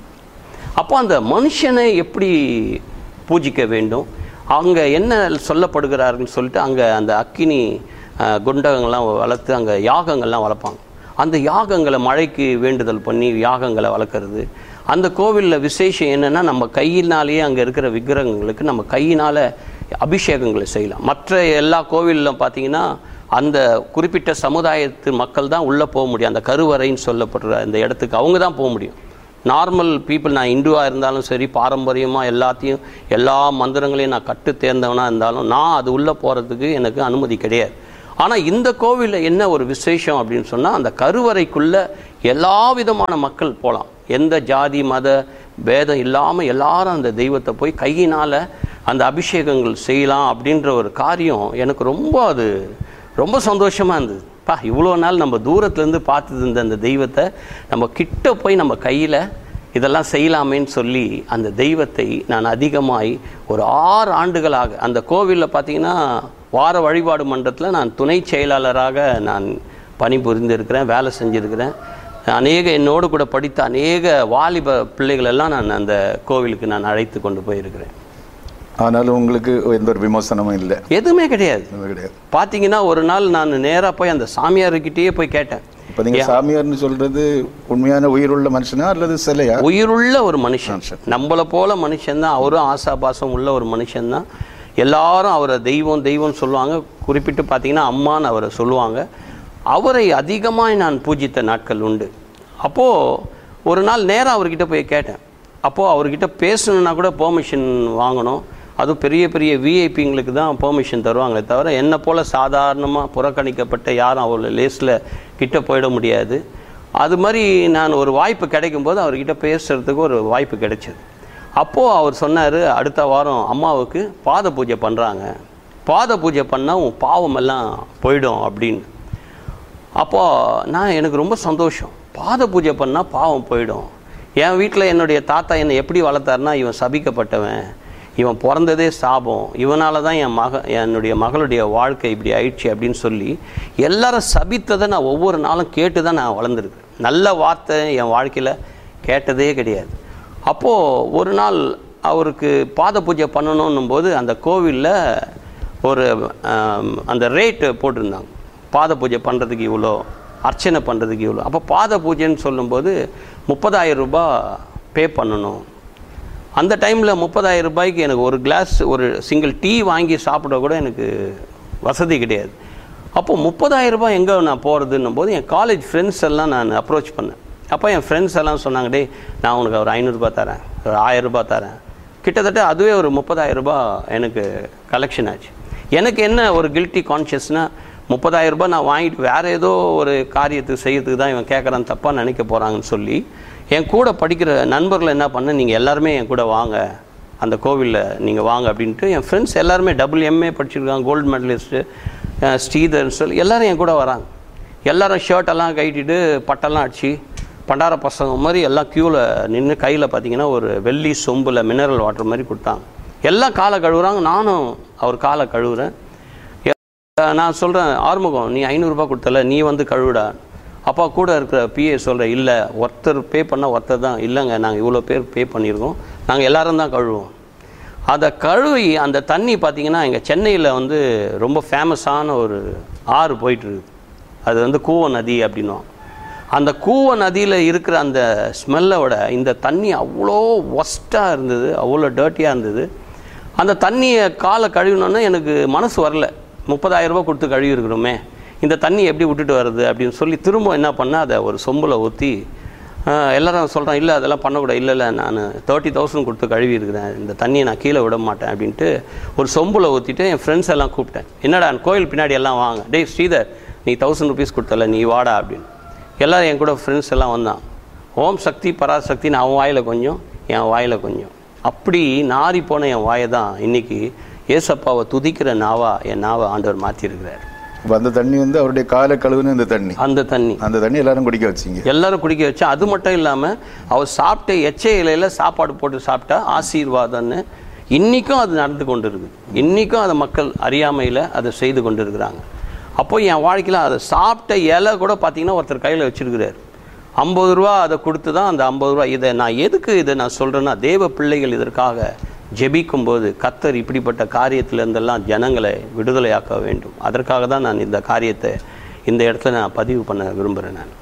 அப்போ அந்த மனுஷனை எப்படி பூஜிக்க வேண்டும், அங்கே என்ன சொல்லப்படுகிறாருன்னு சொல்லிட்டு அங்கே அந்த அக்கினி குண்டகங்கள்லாம் வளர்த்து அங்கே யாகங்கள்லாம் வளர்ப்பாங்க. அந்த யாகங்களை மழைக்கு வேண்டுதல் பண்ணி யாகங்களை வளர்க்குறது. அந்த கோவிலில் விசேஷம் என்னென்னா, நம்ம கையினாலேயே அங்கே இருக்கிற விக்கிரகங்களுக்கு நம்ம கையினால் அபிஷேகங்களை செய்யலாம். மற்ற எல்லா கோவிலிலும் பார்த்தீங்கன்னா அந்த குறிப்பிட்ட சமுதாயத்து மக்கள் தான் உள்ளே போக முடியும். அந்த கருவறைன்னு சொல்லப்படுற அந்த இடத்துக்கு அவங்க தான் போக முடியும். நார்மல் பீப்புள், நான் இந்துவாக இருந்தாலும் சரி, பாரம்பரியமாக எல்லாத்தையும் எல்லா மந்திரங்களையும் நான் கட்டு தேர்ந்தவனாக இருந்தாலும் நான் அது உள்ளே போகிறதுக்கு எனக்கு அனுமதி கிடையாது. ஆனால் இந்த கோவிலில் என்ன ஒரு விசேஷம் அப்படின்னு சொன்னால், அந்த கருவறைக்குள்ளே எல்லா விதமான மக்கள் போகலாம். எந்த ஜாதி மத பேதம் இல்லாமல் எல்லாரும் அந்த தெய்வத்தை போய் கையினால் அந்த அபிஷேகங்கள் செய்யலாம் அப்படின்ற ஒரு காரியம் எனக்கு ரொம்ப அது ரொம்ப சந்தோஷமாக இருந்தது. பா, இவ்வளோ நாள் நம்ம தூரத்துலேருந்து பார்த்துட்டு இருந்த அந்த தெய்வத்தை நம்ம கிட்ட போய் நம்ம கையில் இதெல்லாம் செய்யலாமேன்னு சொல்லி அந்த தெய்வத்தை நான் அதிகமாய் ஒரு ஆறு ஆண்டுகளாக அந்த கோவிலில் பார்த்தீங்கன்னா வார வழிபாடு மன்றத்தில் நான் துணை செயலாளராக நான் பணிபுரிந்திருக்கிறேன், வேலை செஞ்சுருக்கிறேன். அநேக என்னோடு கூட படித்த அநேக வாலிப பிள்ளைகளெல்லாம் நான் அந்த கோவிலுக்கு நான் அழைத்து கொண்டு போயிருக்கிறேன். ஆனாலும் உங்களுக்கு எந்த ஒரு விமர்சனமும் இல்லை? எதுவுமே கிடையாது. கிடையாது. பார்த்தீங்கன்னா ஒரு நாள் நான் நேராக போய் அந்த சாமியார்கிட்டயே போய் கேட்டேன். இப்போ நீங்கள் சாமியார்னு சொல்கிறது உண்மையான உயிருள்ள மனுஷனா அல்லது சிலையா? உயிருள்ள ஒரு மனுஷன், நம்மளை போல மனுஷன்தான். அவரும் ஆசாபாசம் உள்ள ஒரு மனுஷன்தான். எல்லாரும் அவரை தெய்வம் தெய்வம் சொல்லுவாங்க. குறிப்பிட்டு பார்த்தீங்கன்னா அம்மான்னு அவரை சொல்லுவாங்க. அவரை அதிகமாக நான் பூஜித்த நாட்கள் உண்டு. அப்போது ஒரு நாள் நேராக அவர்கிட்ட போய் கேட்டேன். அப்போது அவர்கிட்ட பேசணுன்னா கூட பெர்மிஷன் வாங்கணும். அதுவும் பெரிய பெரிய விஐபிங்களுக்கு தான் பெர்மிஷன் தருவாங்களே தவிர என்னை போல் சாதாரணமாக புறக்கணிக்கப்பட்ட யாரும் அவ்வளோ லேஸில் கிட்ட போயிட முடியாது. அது மாதிரி நான் ஒரு வாய்ப்பு கிடைக்கும்போது அவர்கிட்ட பேசுகிறதுக்கு ஒரு வாய்ப்பு கிடைச்சிது. அப்போது அவர் சொன்னார், அடுத்த வாரம் அம்மாவுக்கு பாத பூஜை பண்ணுறாங்க, பாத பூஜை பண்ணால் உன் பாவமெல்லாம் போயிடும் அப்படின்னு. அப்போது நான் எனக்கு ரொம்ப சந்தோஷம், பாத பூஜை பண்ணால் பாவம் போயிடும். என் வீட்டில் என்னுடைய தாத்தா என்னை எப்படி வளர்த்தாருன்னா, இவன் சபிக்கப்பட்டவன், இவன் பிறந்ததே சாபம், இவனால தான் என் மக என்னுடைய மகளுடைய வாழ்க்கை இப்படி ஆயிடுச்சு அப்படின்னு சொல்லி எல்லாரும் சபித்ததை நான் ஒவ்வொரு நாளும் கேட்டு தான் நான் வளர்ந்துருக்கேன். நல்ல வார்த்தை என் வாழ்க்கையில் கேட்டதே கிடையாது. அப்போது ஒரு நாள் அவருக்கு பாத பூஜை பண்ணணும் போது அந்த கோவிலில் ஒரு அந்த ரேட்டு போட்டிருந்தாங்க, பாத பூஜை பண்ணுறதுக்கு இவ்வளோ, அர்ச்சனை பண்ணுறதுக்கு இவ்வளோ. அப்போ பாத பூஜைன்னு சொல்லும்போது முப்பதாயிரம் ரூபாய் பே பண்ணணும். அந்த டைமில் முப்பதாயிரம் ரூபாய்க்கு எனக்கு ஒரு கிளாஸ் ஒரு சிங்கிள் டீ வாங்கி சாப்பிட கூட எனக்கு வசதி கிடையாது. அப்போது முப்பதாயிரம் ரூபாய் எங்கே நான் போகிறதுன்னும் போது என் காலேஜ் ஃப்ரெண்ட்ஸ் எல்லாம் நான் அப்ரோச் பண்ணேன். அப்போ என் ஃப்ரெண்ட்ஸ் எல்லாம் சொன்னாங்க, டே நான் உனக்கு ஒரு ஐநூறுரூபா தரேன், ஒரு ஆயிரரூபா தரேன். கிட்டத்தட்ட அதுவே ஒரு முப்பதாயிரம் ரூபாய் எனக்கு கலெக்ஷன் ஆச்சு. எனக்கு என்ன ஒரு கில்ட்டி கான்ஷியஸ்னால், முப்பதாயிரம் ரூபாய் நான் வாங்கிட்டு வேறு ஏதோ ஒரு காரியத்துக்கு செய்யறதுக்கு தான் இவன் கேட்குறான், தப்பாக நினைக்க போகிறாங்கன்னு சொல்லி என் கூட படிக்கிற நண்பர்கள் என்ன பண்ண, நீங்கள் எல்லாருமே என் கூட வாங்க, அந்த கோவிலில் நீங்கள் வாங்க அப்படின்ட்டு என் ஃப்ரெண்ட்ஸ் எல்லாருமே டபுள் எம்ஏ படிச்சிருக்காங்க, கோல்டு மெடலிஸ்ட்டு, ஸ்ரீதர்ன்னு சொல்லி எல்லோரும் என் கூட வராங்க. எல்லோரும் ஷர்ட்டெல்லாம் கட்டிட்டு பட்டெல்லாம் அடிச்சு பண்டார பசங்க மாதிரி எல்லாம் க்யூவில் நின்று கையில் பார்த்தீங்கன்னா ஒரு வெள்ளி சொம்பில் மினரல் வாட்டர் மாதிரி கொடுத்தாங்க. எல்லாம் காலை கழுவுறாங்க, நானும் அவர் காலை கழுவுறேன். நான் சொல்கிறேன், ஆறுமுகம் நீ ஐநூறுரூபா கொடுத்தல, நீ வந்து கழுவுடா. அப்பா கூட இருக்கிற பிஏ சொல்கிறேன், இல்லை ஒருத்தர் பே பண்ணால் ஒருத்தர் தான், இல்லைங்க நாங்கள் இவ்வளோ பேர் பே பண்ணியிருக்கோம், நாங்கள் எல்லோரும் தான் கழுவுவோம். அதை கழுவி அந்த தண்ணி பார்த்திங்கன்னா எங்கள் சென்னையில் வந்து ரொம்ப ஃபேமஸான ஒரு ஆறு போயிட்டுருக்குது, அது வந்து கூவ நதி அப்படின்னும். அந்த கூவ நதியில் இருக்கிற அந்த ஸ்மெல்லை விட இந்த தண்ணி அவ்வளோ ஒஸ்ட்டாக இருந்தது, அவ்வளோ டர்ட்டியாக இருந்தது. அந்த தண்ணியை காலை கழுவினோன்னே எனக்கு மனசு வரல, முப்பதாயிரம் ரூபா கொடுத்து கழுவி இருக்கிறோமே, இந்த தண்ணி எப்படி விட்டுட்டு வருது அப்படின்னு சொல்லி திரும்ப என்ன பண்ணால் அதை ஒரு சொம்பில் ஊற்றி எல்லோரும் சொல்கிறேன், இல்லை அதெல்லாம் பண்ணக்கூடாது, இல்லை இல்லை நான் தேர்ட்டி தௌசண்ட் கொடுத்து கழுவி இருக்கிறேன், இந்த தண்ணியை நான் கீழே விட மாட்டேன் அப்படின்ட்டு ஒரு சொம்பில் ஊற்றிட்டு என் ஃப்ரெண்ட்ஸ் எல்லாம் கூப்பிட்டேன். என்னடா கோயில் பின்னாடி எல்லாம் வாங்க, டேய் ஸ்ரீதர் நீ தௌசண்ட் ருபீஸ் கொடுத்தல நீ வாடா அப்படின்னு. எல்லோரும் என் கூட ஃப்ரெண்ட்ஸ் எல்லாம் வந்தான். ஓம் சக்தி பராசக்தின்னு அவன் வாயில் கொஞ்சம் என் வாயில் கொஞ்சம், அப்படி நாரி போன என் வாயை தான் இன்றைக்கி ஏசப்பாவை துதிக்கிற நாவா என் நாவை ஆண்டவர் மாற்றிருக்கிறார். அந்த தண்ணி வந்து அவருடைய காலை கழுவுன்னு இந்த தண்ணி அந்த தண்ணி அந்த தண்ணி எல்லாரும் குடிக்க வச்சிங்க, எல்லாரும் குடிக்க வச்சு. அது மட்டும் இல்லாமல் அவர் சாப்பிட்ட எச்சை இலையில் சாப்பாடு போட்டு சாப்பிட்டா ஆசீர்வாதம்னு இன்றைக்கும் அது நடந்து கொண்டு இருக்குது. இன்றைக்கும் அதை மக்கள் அறியாமையில் அதை செய்து கொண்டு இருக்கிறாங்க. அப்போ என் வாழ்க்கையில் அதை சாப்பிட்ட இலை கூட பார்த்தீங்கன்னா ஒருத்தர் கையில் வச்சுருக்கிறார். ஐம்பது ரூபா அதை கொடுத்து தான் அந்த ஐம்பது ரூபா. இதை நான் எதுக்கு இதை நான் சொல்கிறேன்னா, தேவ பிள்ளைகள் இதற்காக ஜெபிக்கும்போது கர்த்தர் இப்படிப்பட்ட காரியத்திலேருந்தெல்லாம் ஜனங்களை விடுதலையாக்க வேண்டும். அதற்காக தான் நான் இந்த காரியத்தை இந்த இடத்துல நான் பதிவு பண்ண விரும்புகிறேன். நான்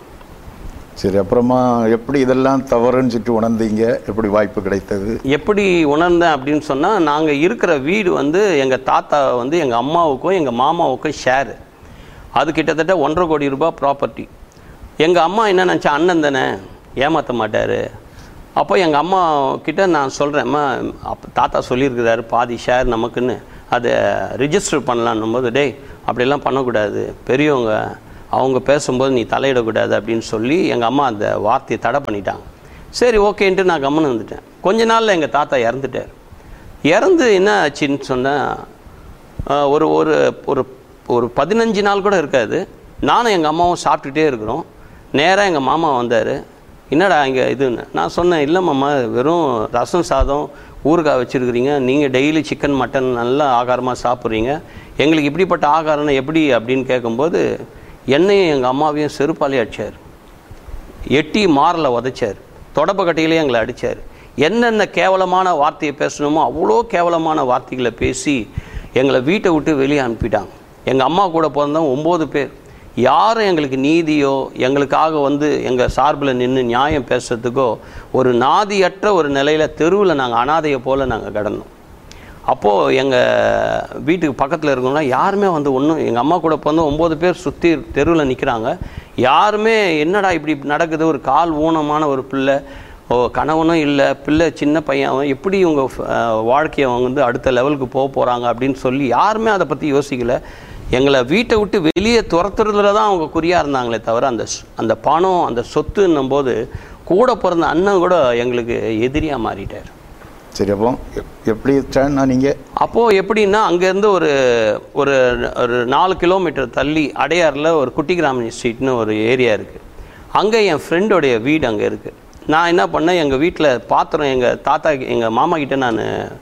சரி, அப்புறமா எப்படி இதெல்லாம் தவறுன்னு சொல்லிட்டு உணர்ந்தீங்க, எப்படி வாய்ப்பு கிடைத்தது? எப்படி உணர்ந்தேன் அப்படின்னு சொன்னால், நாங்கள் இருக்கிற வீடு வந்து எங்கள் தாத்தா வந்து எங்கள் அம்மாவுக்கும் எங்கள் மாமாவுக்கும் ஷேரு. அது கிட்டத்தட்ட ஒன்றரை கோடி ரூபாய் ப்ராப்பர்ட்டி. எங்கள் அம்மா என்ன நினச்சா, அண்ணன் தானே ஏமாற்ற மாட்டார். அப்போ எங்கள் அம்மா கிட்ட நான் சொல்கிறேன், அம்மா அப்போ தாத்தா சொல்லியிருக்கிறாரு பாதி ஷேர் நமக்குன்னு, அதை ரிஜிஸ்டர் பண்ணலான்னும் போது, டேய் அப்படிலாம் பண்ணக்கூடாது, பெரியவங்க அவங்க பேசும்போது நீ தலையிடக்கூடாது அப்படின்னு சொல்லி எங்கள் அம்மா அந்த வார்த்தையை தடை பண்ணிட்டாங்க. சரி ஓகேன்ட்டு நான் கம்முன்னு வந்துட்டேன். கொஞ்ச நாளில் எங்கள் தாத்தா இறந்துட்டார். இறந்து என்ன ஆச்சுன்னு சொன்னால், ஒரு ஒரு ஒரு ஒரு பதினஞ்சு நாள் கூட இருக்காது, நானும் எங்கள் அம்மாவும் சாப்பிட்டுட்டே இருக்கிறோம். நேராக எங்கள் மாமா வந்தார். என்னடா இங்கே இதுன்னு நான் சொன்னேன், இல்லை மாமா வெறும் ரசம் சாதம் ஊறுகாய் வச்சுருக்கிறீங்க, நீங்கள் டெய்லி சிக்கன் மட்டன் நல்லா ஆகாரமாக சாப்பிட்றீங்க, எங்களுக்கு இப்படிப்பட்ட ஆகாரம்னா எப்படி அப்படின்னு கேட்கும்போது என்னையும் எங்கள் அம்மாவையும் செருப்பாலே அடித்தார், எட்டி மாரில் உதைச்சார், தொடப்பக்கட்டையிலே எங்களை அடித்தார். என்னென்ன கேவலமான வார்த்தையை பேசணுமோ அவ்வளோ கேவலமான வார்த்தைகளை பேசி எங்களை வீட்டை விட்டு வெளியே அனுப்பிட்டாங்க. எங்கள் அம்மா கூட பிறந்தவங்க ஒம்பது பேர். யாரும் எங்களுக்கு நீதியோ எங்களுக்காக வந்து எங்கள் சார்பில் நின்று நியாயம் பேசுறதுக்கோ ஒரு நாதியற்ற ஒரு நிலையில் தெருவில் நாங்கள் அனாதையை போல் நாங்கள் கடந்தோம். அப்போது எங்கள் வீட்டுக்கு பக்கத்தில் இருக்கவங்கன்னா யாருமே வந்து ஒன்றும், எங்கள் அம்மா கூட பிறந்த ஒம்பது பேர் சுற்றி தெருவில் நிற்கிறாங்க. யாருமே என்னடா இப்படி நடக்குது, ஒரு கால் ஊனமான ஒரு பிள்ளை ஓ கணவனும் இல்லை, பிள்ளை சின்ன பையன், அவன் எப்படி இவங்க வாழ்க்கையை அவங்க வந்து அடுத்த லெவலுக்கு போக போகிறாங்க அப்படின்னு சொல்லி யாருமே அதை பற்றி யோசிக்கலை. எங்களை வீட்டை விட்டு வெளியே துரத்துறதுல தான் அவங்க குறியாக இருந்தாங்களே தவிர அந்த அந்த பணம் அந்த சொத்துன்னும் போது கூட பிறந்த அண்ணன் கூட எங்களுக்கு எதிரியாக மாறிட்டார். சரி, அப்போ எப்படி நீங்கள் அப்போது எப்படின்னா அங்கேருந்து ஒரு ஒரு ஒரு நாலு கிலோமீட்டர் தள்ளி அடையாரில் ஒரு குட்டி கிராமணி ஸ்ட்ரீட்னு ஒரு ஏரியா இருக்குது. அங்கே என் ஃப்ரெண்டோடைய வீடு அங்கே இருக்குது. நான் என்ன பண்ணேன், எங்கள் வீட்டில் பாத்திரம் எங்கள் தாத்தா எங்கள் மாமா கிட்டே நான்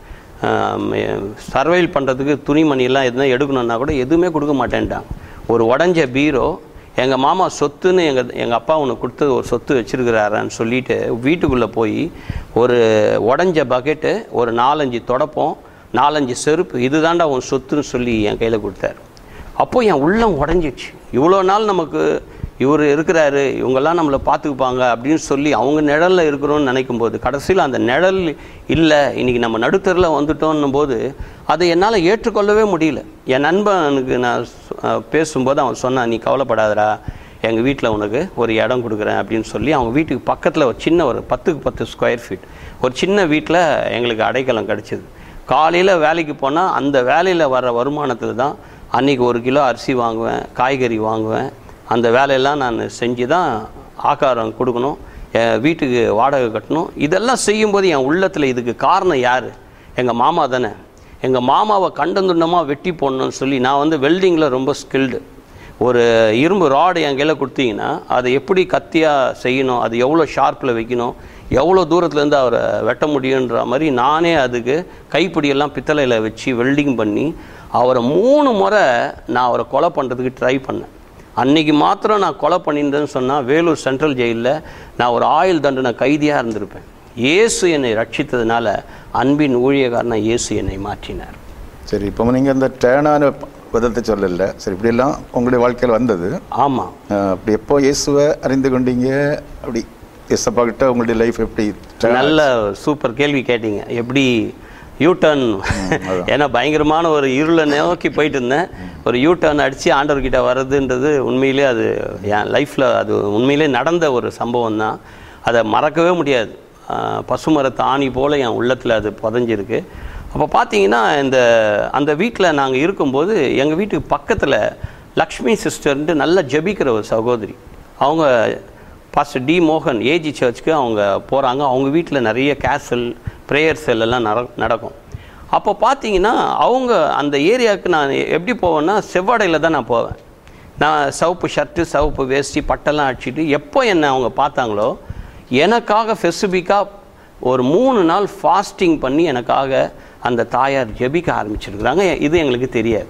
சர்வைல் பண்ணுறதுக்கு துணிமணியெல்லாம் எதுனா எடுக்கணுன்னா கூட எதுவுமே கொடுக்க மாட்டேன்ட்டாங்க. ஒரு உடஞ்ச பீரோ, எங்கள் மாமா சொத்துன்னு எங்கள் எங்கள் அப்பா உனக்கு கொடுத்து ஒரு சொத்து வச்சுருக்கிறாரான்னு சொல்லிவிட்டு வீட்டுக்குள்ளே போய் ஒரு உடஞ்ச பக்கெட்டு, ஒரு நாலஞ்சு தொடப்பம், நாலஞ்சு செருப்பு, இது தாண்டா உன் சொத்துன்னு சொல்லி என் கையில் கொடுத்தாரு. அப்போது என் உள்ளம் உடஞ்சிடுச்சு. இவ்வளோ நாள் நமக்கு இவர் இருக்கிறாரு, இவங்கெல்லாம் நம்மளை பார்த்துக்குப்பாங்க அப்படின்னு சொல்லி அவங்க நிழலில் இருக்கிறோன்னு நினைக்கும் போது கடைசியில் அந்த நிழல் இல்லை, இன்றைக்கி நம்ம நடுத்தரில் வந்துட்டோன்னும் போது அதை என்னால் ஏற்றுக்கொள்ளவே முடியல. என் நண்பனுக்கு நான் பேசும்போது அவன் சொன்னான், நீ கவலைப்படாதடா, எங்கள் வீட்டில் உனக்கு ஒரு இடம் கொடுக்குறேன் அப்படின்னு சொல்லி அவங்க வீட்டுக்கு பக்கத்தில் ஒரு சின்ன ஒரு பத்துக்கு பத்து ஸ்கொயர் ஃபீட் ஒரு சின்ன வீட்டில் எங்களுக்கு அடைக்கலம் கிடச்சிது. காலையில் வேலைக்கு போனால் அந்த வேலையில் வர்ற வருமானத்தில் தான் அன்றைக்கி ஒரு கிலோ அரிசி வாங்குவேன், காய்கறி வாங்குவேன். அந்த வேலையெல்லாம் நான் செஞ்சு தான் ஆகாரம் கொடுக்கணும், வீட்டுக்கு வாடகை கட்டணும். இதெல்லாம் செய்யும்போது என் உள்ளத்தில் இதுக்கு காரணம் யார்? எங்கள் மாமா தானே. எங்கள் மாமாவை கண்டந்துண்டமாக வெட்டி போடணும்னு சொல்லி நான் வந்து வெல்டிங்கில் ரொம்ப ஸ்கில்டு. ஒரு இரும்பு ராடு என் கையில் கொடுத்தீங்கன்னா அதை எப்படி கத்தியாக செய்யணும், அது எவ்வளோ ஷார்ப்பில் வைக்கணும், எவ்வளோ தூரத்துலேருந்து அவரை வெட்ட முடியுன்ற மாதிரி நானே அதுக்கு கைப்பிடியெல்லாம் பித்தளையில் வச்சு வெல்டிங் பண்ணி அவரை மூணு முறை நான் அவரை கொலை பண்ணுறதுக்கு ட்ரை பண்ணேன். அன்றைக்கி மாத்திரம் நான் கொலை பண்ணியிருந்தேன்னு சொன்னால் வேலூர் சென்ட்ரல் ஜெயிலில் நான் ஒரு ஆயுள் தண்டனை கைதியாக இருந்திருப்பேன். இயேசு என்னை ரட்சித்ததுனால அன்பின் ஊழியக்காரனா இயேசு என்னை மாற்றினார். சரி, இப்போ நீங்கள் அந்த டேனான விதத்தை சொல்லலை. சரி, இப்படியெல்லாம் உங்களுடைய வாழ்க்கையில் வந்தது. ஆமாம். அப்படி எப்போ இயேசுவை அறிந்து கொண்டீங்க? அப்படி இயேசப்பா கிட்ட உங்களுடைய லைஃப் எப்படி? நல்ல சூப்பர் கேள்வி கேட்டீங்க. எப்படி யூ டர்ன், ஏன்னா பயங்கரமான ஒரு இருளை நோக்கி போயிட்டு இருந்தேன். ஒரு யூ டர்ன் அடித்து ஆண்டவர்கிட்ட வர்றதுன்றது உண்மையிலே அது என் லைஃப்பில் அது உண்மையிலே நடந்த ஒரு சம்பவம் தான். அதை மறக்கவே முடியாது. பசுமரத்து ஆணி போல் என் உள்ளத்தில் அது புதஞ்சிருக்கு. அப்போ பார்த்தீங்கன்னா இந்த அந்த வீட்டில் நாங்கள் இருக்கும்போது எங்கள் வீட்டுக்கு பக்கத்தில் லக்ஷ்மி சிஸ்டர்ன்ட்டு நல்லா ஜபிக்கிற ஒரு சகோதரி, அவங்க பாஸ்டர் டி மோகன் ஏஜி சர்ச்சுக்கு அவங்க போகிறாங்க. அவங்க வீட்டில் நிறைய கேசல் ப்ரேயர் செல் எல்லாம் நட நடக்கும் அப்போ பார்த்தீங்கன்னா அவங்க அந்த ஏரியாவுக்கு நான் எப்படி போவேன்னா செவ்வாடையில் தான் நான் போவேன். நான் சிவப்பு ஷர்ட்டு சிவப்பு வேஷ்டி பட்டெல்லாம் அடிச்சுட்டு எப்போ என்னை அவங்க பார்த்தாங்களோ எனக்காக ஸ்பெசிஃபிக்காக ஒரு மூணு நாள் ஃபாஸ்டிங் பண்ணி எனக்காக அந்த தாயார் ஜெபிக்க ஆரம்பிச்சிருக்கிறாங்க. இது எங்களுக்கு தெரியாது.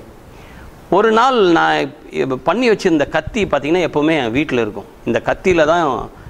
ஒரு நாள் நான் பண்ணி வச்சுருந்த கத்தி பார்த்திங்கன்னா எப்போவுமே என் வீட்டில் இருக்கும். இந்த கத்தியில் தான்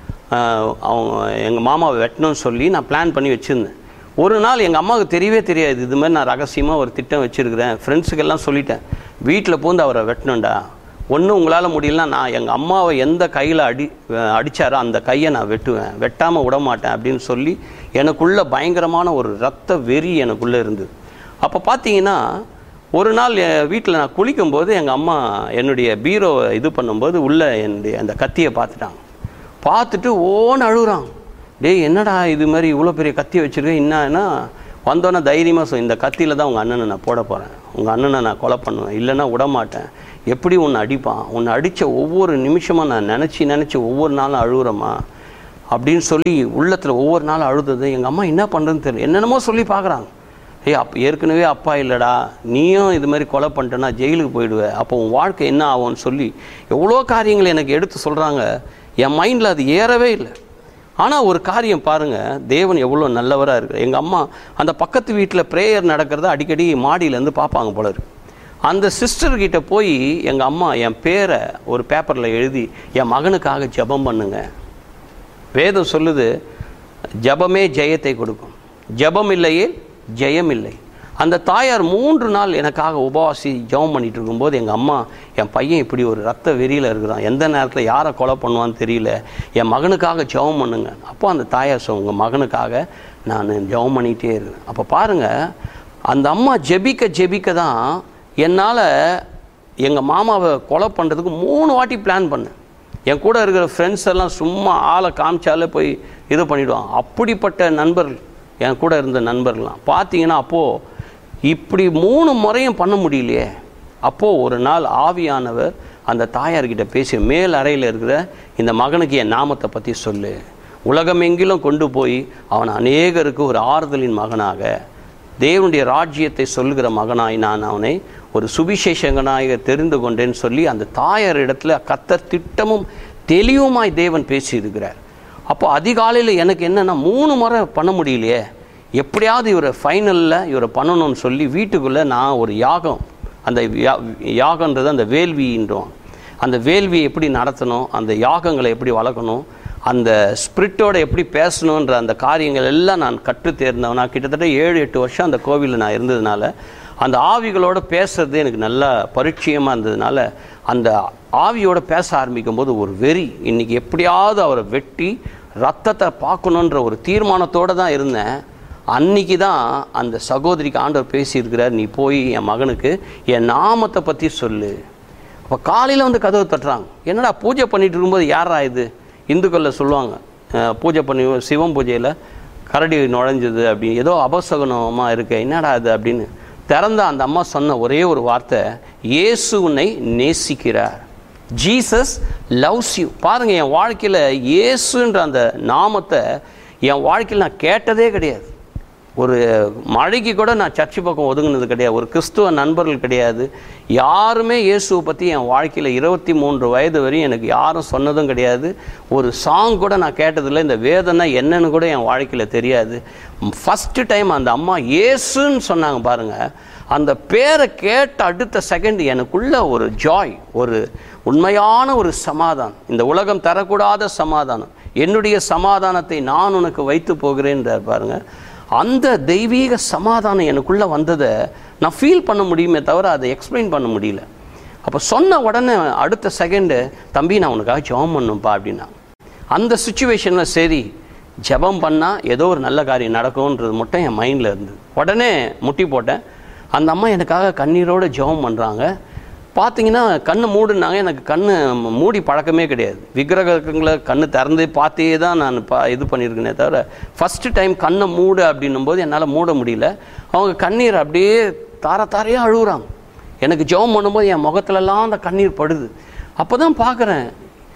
அவங்க எங்கள் மாமாவை வெட்டணும்னு சொல்லி நான் பிளான் பண்ணி வச்சுருந்தேன். ஒரு நாள் எங்கள் அம்மாவுக்கு தெரியவே தெரியாது இது மாதிரி நான் ரகசியமாக ஒரு திட்டம் வச்சுருக்கிறேன். ஃப்ரெண்ட்ஸுக்கெல்லாம் சொல்லிட்டேன், வீட்டில் பூந்து அவரை வெட்டணும்டா, ஒன்றும் உங்களால் முடியலன்னா நான் எங்கள் அம்மாவை எந்த கையில் அடி அடித்தாரோ அந்த கையை நான் வெட்டுவேன், வெட்டாமல் விட மாட்டேன் அப்படின்னு சொல்லி எனக்குள்ளே பயங்கரமான ஒரு ரத்த வெறி எனக்குள்ளே இருந்தது. அப்போ பார்த்தீங்கன்னா ஒரு நாள் வீட்டில் நான் குளிக்கும்போது எங்கள் அம்மா என்னுடைய பீரோவை இது பண்ணும்போது உள்ளே என்னுடைய அந்த கத்தியை பார்த்துட்டாங்க. பார்த்துட்டு ஓன்னு அழுகுறாங்க. டேய் என்னடா இது மாதிரி இவ்வளோ பெரிய கத்தியை வச்சுருக்கேன், என்னன்னா வந்தோன்னே தைரியமாக சொல், இந்த கத்தியில் தான் உங்கள் அண்ணனை நான் போட போகிறேன், உங்கள் அண்ணனை நான் கொலை பண்ணுவேன், இல்லைன்னா விட மாட்டேன், எப்படி உன்னை அடிப்பான், உன்னை அடித்த ஒவ்வொரு நிமிஷமாக நான் நினச்சி நினச்சி ஒவ்வொரு நாளும் அழுகுறேம்மா அப்படின்னு சொல்லி உள்ளத்தில் ஒவ்வொரு நாளும் அழுதது. எங்கள் அம்மா என்ன பண்ணுறதுன்னு தெரியல, என்னென்னமோ சொல்லி பார்க்குறாங்க. ஏய் அப் ஏற்கனவே அப்பா இல்லைடா, நீயும் இது மாதிரி கொலை பண்ணிட்டேன்னா ஜெயிலுக்கு போயிடுவேன், அப்போ உன் வாழ்க்கை என்ன ஆகும்னு சொல்லி எவ்வளோ காரியங்களை எனக்கு எடுத்து சொல்கிறாங்க. என் மைண்டில் அது ஏறவே இல்லை. ஆனால் ஒரு காரியம் பாருங்கள், தேவன் எவ்வளோ நல்லவராக இருக்குது. எங்கள் அம்மா அந்த பக்கத்து வீட்டில் ப்ரேயர் நடக்கிறத அடிக்கடி மாடியிலேருந்து பார்ப்பாங்க போல இருக்கு. அந்த சிஸ்டர்கிட்ட போய் எங்கள் அம்மா என் பேரை ஒரு பேப்பரில் எழுதி என் மகனுக்காக ஜெபம் பண்ணுங்க. வேதம் சொல்லுது ஜெபமே ஜெயத்தை கொடுக்கும், ஜெபம் இல்லையே ஜெயம் இல்லை. அந்த தாயார் மூன்று நாள் எனக்காக உபவாசி ஜெபம் பண்ணிகிட்டு இருக்கும்போது எங்கள் அம்மா, என் பையன் இப்படி ஒரு ரத்த வெறியில் இருக்கிறான், எந்த நேரத்தில் யாரை கொலை பண்ணுவான்னு தெரியல, என் மகனுக்காக ஜெபம் பண்ணுங்க. அப்போ அந்த தாயார் சொல், உங்கள் மகனுக்காக நான் ஜெபம் பண்ணிகிட்டே இருக்கேன். அப்போ பாருங்கள், அந்த அம்மா ஜெபிக்க ஜெபிக்க தான் என்னால் எங்கள் மாமாவை கொலை பண்ணுறதுக்கு மூணு வாட்டி பிளான் பண்ணேன். என் கூட இருக்கிற ஃப்ரெண்ட்ஸ் எல்லாம் சும்மா ஆளை காமிச்சாலே போய் இது பண்ணிவிடுவாங்க. அப்படிப்பட்ட நண்பர்கள் என் கூட இருந்த நண்பர்கள்லாம் பார்த்தீங்கன்னா, அப்போது இப்படி மூணு முறையும் பண்ண முடியலையே. அப்போது ஒரு நாள் ஆவியானவர் அந்த தாயார்கிட்ட பேசி, மேல் அறையில் இருக்கிற இந்த மகனுக்கு என் நாமத்தை பற்றி சொல்லு, உலகமெங்கிலும் கொண்டு போய் அவன் அநேகருக்கு ஒரு ஆறுதலின் மகனாக, தேவனுடைய ராஜ்யத்தை சொல்லுகிற மகனாய் நான் அவனை ஒரு சுவிசேஷகனாக தெரிந்து கொண்டேன்னு சொல்லி அந்த தாயார் இடத்துல கர்த்தர் திட்டமும் தெளிவுமாய் தேவன் பேசியிருக்கிறார். அப்போ அதிகாலையில் எனக்கு என்னென்னா, மூணு முறை பண்ண முடியலையே, எப்படியாவது இவரை ஃபைனலில் இவரை பண்ணணும்னு சொல்லி வீட்டுக்குள்ளே நான் ஒரு யாகம், அந்த யாகன்றது அந்த வேள்வின்றோம், அந்த வேள்வியை எப்படி நடத்தணும், அந்த யாகங்களை எப்படி வளர்க்கணும், அந்த ஸ்பிரிட்டோட எப்படி பேசணுன்ற அந்த காரியங்கள் எல்லாம் நான் கற்று தேர்ந்தவன். நான் கிட்டத்தட்ட ஏழு எட்டு வருஷம் அந்த கோவிலில் நான் இருந்ததுனால அந்த ஆவிகளோடு பேசுறது எனக்கு நல்லா பரிச்சயமாக இருந்ததுனால அந்த ஆவியோடு பேச ஆரம்பிக்கும் போது ஒரு வெறி, இன்றைக்கி எப்படியாவது அவரை வெட்டி ரத்தத்தை பார்க்கணுன்ற ஒரு தீர்மானத்தோடு தான் இருந்தேன். அன்றைக்கி தான் அந்த சகோதரிக்கு ஆண்டவர் பேசியிருக்கிறார், நீ போய் என் மகனுக்கு என் நாமத்தை பற்றி சொல்லு. அப்போ காலையில் வந்து கதவு தட்டுறாங்க. என்னடா பூஜை பண்ணிகிட்டு இருக்கும்போது யாரா இது, இந்துக்களில் சொல்லுவாங்க பூஜை பண்ணி சிவம் பூஜையில் கரடி நுழைஞ்சது அப்படின்னு, ஏதோ அபசகுனமாக இருக்கு, என்னடா அது அப்படின்னு திறந்த அந்த அம்மா சொன்ன ஒரே ஒரு வார்த்தை, இயேசு உன்னை நேசிக்கிறார், ஜீசஸ் லவ்ஸ் யூ. பாருங்கள், என் வாழ்க்கையில் இயேசுன்ற அந்த நாமத்தை என் வாழ்க்கையில் நான் கேட்டதே கிடையாது. ஒரு மழைக்கு கூட நான் சர்ச்சு பக்கம் ஒதுங்கினது கிடையாது, ஒரு கிறிஸ்துவ நண்பர்கள் கிடையாது, யாருமே இயேசுவை பற்றி என் வாழ்க்கையில் இருபத்தி மூன்று வயது வரையும் எனக்கு யாரும் சொன்னதும் கிடையாது. ஒரு சாங் கூட நான் கேட்டதில்லை, இந்த வேதனை என்னன்னு கூட என் வாழ்க்கையில் தெரியாது. ஃபஸ்ட்டு டைம் அந்த அம்மா இயேசுன்னு சொன்னாங்க பாருங்கள், அந்த பேரை கேட்ட அடுத்த செகண்ட் எனக்குள்ள ஒரு ஜாய், ஒரு உண்மையான ஒரு சமாதானம், இந்த உலகம் தரக்கூடாத சமாதானம், என்னுடைய சமாதானத்தை நான் உனக்கு வைத்து போகிறேன்றார் பாருங்கள். அந்த தெய்வீக சமாதானம் எனக்குள்ளே வந்ததை நான் ஃபீல் பண்ண முடியுமே தவிர அதை எக்ஸ்பிளைன் பண்ண முடியல. அப்போ சொன்ன உடனே அடுத்த செகண்டு, தம்பி நான் உனக்காக ஜெபம் பண்ணுப்பா அப்படின்னா. அந்த சுச்சுவேஷனில் சரி ஜெபம் பண்ணால் ஏதோ ஒரு நல்ல காரியம் நடக்கும்ன்றது மட்டும் என் மைண்டில் இருந்தது. உடனே முட்டி போட்டேன். அந்த அம்மா எனக்காக கண்ணீரோடு ஜெபம் பண்ணுறாங்க. பார்த்தீங்கன்னா கண்ணு மூடுனாங்க. எனக்கு கண்ணு மூடி பழக்கமே கிடையாது, விக்கிரகங்களை கண்ணு திறந்து பார்த்தே தான் நான் பா இது பண்ணியிருக்கேனே தவிர ஃபஸ்ட்டு டைம் கண்ணை மூடு அப்படின்னும் போது என்னால் மூட முடியல. அவங்க கண்ணீர் அப்படியே தார தாரையாக அழுகுறாங்க. எனக்கு ஜெபம் பண்ணும்போது என் முகத்துலலாம் அந்த கண்ணீர் படுது. அப்போ தான் பார்க்குறேன்,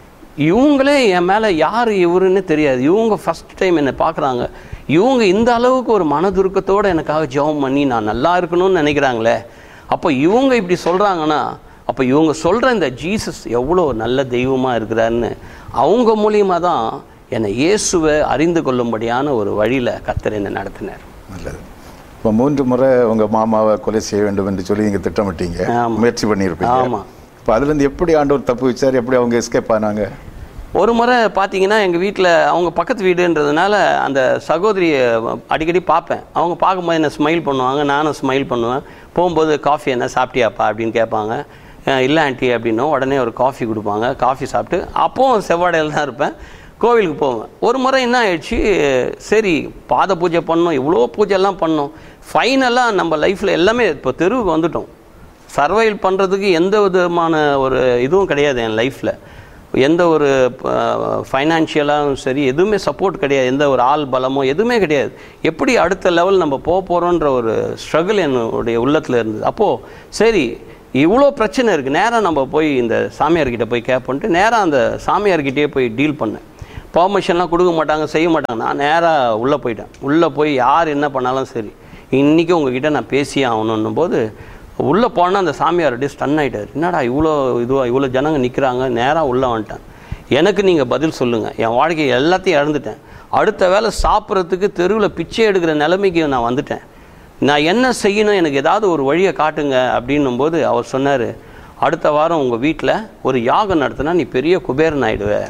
இவங்களே என் மேலே யார் இவருன்னு தெரியாது, இவங்க ஃபஸ்ட் டைம் என்னை பார்க்குறாங்க, இவங்க இந்த அளவுக்கு ஒரு மனதுருக்கத்தோடு எனக்காக ஜெபம் பண்ணி நான் நல்லா இருக்கணும்னு நினைக்கிறாங்களே. அப்போ இவங்க இப்படி சொல்கிறாங்கன்னா, அப்போ இவங்க சொல்கிற இந்த ஜீசஸ் எவ்வளோ நல்ல தெய்வமாக இருக்கிறாருன்னு அவங்க மூலியமாக தான் என்னை இயேசுவை அறிந்து கொள்ளும்படியான ஒரு வழியில் கர்த்தர் என்னை நடத்தினார். நல்லது. இப்போ மூன்று முறை உங்கள் மாமாவை கொலை செய்ய வேண்டும் என்று சொல்லி நீங்கள் திட்டமிட்டீங்க, முயற்சி பண்ணியிருப்பீங்க. ஆமாம். இப்போ அதுலேருந்து எப்படி ஆண்டவர் தப்பு வச்சார், எப்படி அவங்க எஸ்கேப் ஆனாங்க? ஒரு முறை பார்த்தீங்கன்னா எங்கள் வீட்டில் அவங்க பக்கத்து வீடுன்றதுனால அந்த சகோதரியை அடிக்கடி பார்ப்பேன். அவங்க பார்க்கும்போது என்ன ஸ்மைல் பண்ணுவாங்க, நானும் ஸ்மைல் பண்ணுவேன். போகும்போது காஃபி என்ன சாப்பிட்டியாப்பா அப்படின்னு கேட்பாங்க. இல்லை ஆண்டி அப்படின்னும் உடனே ஒரு காஃபி கொடுப்பாங்க. காஃபி சாப்பிட்டு அப்போவும் செவ்வாடையில் தான் இருப்பேன், கோவிலுக்கு போவேன். ஒரு முறை என்ன ஆயிடுச்சு, சரி பாத பூஜை பண்ணோம், இவ்வளோ பூஜைலாம் பண்ணோம், ஃபைனலாக நம்ம லைஃப்பில் எல்லாமே இப்போ தெருவுக்கு வந்துட்டோம். சர்வைவ் பண்ணுறதுக்கு எந்த விதமான ஒரு இதுவும் கிடையாது என் லைஃப்பில். எந்த ஒரு ஃபைனான்ஷியலாகவும் சரி எதுவுமே சப்போர்ட் கிடையாது, எந்த ஒரு ஆள் பலமோ எதுவுமே கிடையாது. எப்படி அடுத்த லெவல் நம்ம போக போகிறோன்ற ஒரு ஸ்ட்ரகிள் என்னுடைய உள்ளத்தில் இருந்தது. அப்போது சரி இவ்வளோ பிரச்சனை இருக்குது, நேராக நம்ம போய் இந்த சாமியார்கிட்ட போய் கேட்போன்ட்டு நேராக அந்த சாமியார்கிட்டே போய் டீல் பண்ணேன். பர்மிஷன்லாம் கொடுக்க மாட்டாங்க, செய்ய மாட்டாங்க. நான் நேராக உள்ளே போயிட்டேன். உள்ளே போய் யார் என்ன பண்ணாலும் சரி இன்றைக்கி உங்ககிட்ட நான் பேசியே ஆகணுன்னும் போது உள்ளே போனால் அந்த சாமியார் அப்படியே ஸ்டன் ஆகிட்டார். என்னடா இவ்வளோ இதுவாக இவ்வளோ ஜனங்க நிற்கிறாங்க, நேராக உள்ளே வந்துட்டேன். எனக்கு நீங்கள் பதில் சொல்லுங்கள், என் வாழ்க்கையை எல்லாத்தையும் இழந்துட்டேன், அடுத்த வேலை சாப்பிட்றதுக்கு தெருவில் பிச்சை எடுக்கிற நிலைமைக்கு நான் வந்துட்டேன், நான் என்ன செய்யணும், எனக்கு ஏதாவது ஒரு வழியை காட்டுங்க அப்படின்னும் போது அவர் சொன்னார், அடுத்த வாரம் உங்கள் வீட்டில் ஒரு யாகம் நடத்தினா நீ பெரிய குபேரன் ஆகிடுவே.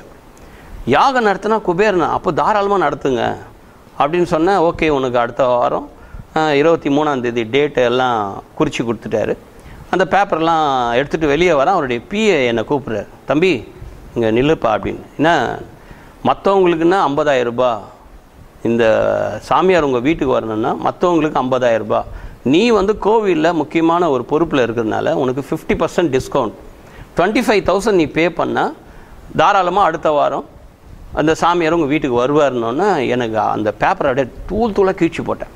யாகம் நடத்தினா குபேரன், அப்போ தாராளமாக நடத்துங்க அப்படின்னு சொன்னேன். ஓகே உனக்கு அடுத்த வாரம் இருபத்தி மூணாந்தேதி டேட்டு எல்லாம் குறித்து கொடுத்துட்டாரு. அந்த பேப்பர்லாம் எடுத்துகிட்டு வெளியே வரேன். அவருடைய பிஏ என்னை கூப்பிட்றாரு, தம்பி இங்கே நில்லுப்பா அப்படின்னு. ஏன்னா மற்றவங்களுக்குன்னா ஐம்பதாயிரம் ரூபா, இந்த சாமியார் உங்கள் வீட்டுக்கு வரணுன்னா மற்றவங்களுக்கு ஐம்பதாயிரம் ரூபா, நீ வந்து கோவிலில் முக்கியமான ஒரு பொறுப்பில் இருக்கிறதுனால உனக்கு fifty percent discount, twenty five thousand நீ பே பண்ணால் தாராளமாக அடுத்த வாரம் அந்த சாமியார் உங்கள் வீட்டுக்கு வருவார்னோன்னா எனக்கு அந்த பேப்பரை அப்படியே தூள் தூளாக கீழ்ச்சி போட்டேன்.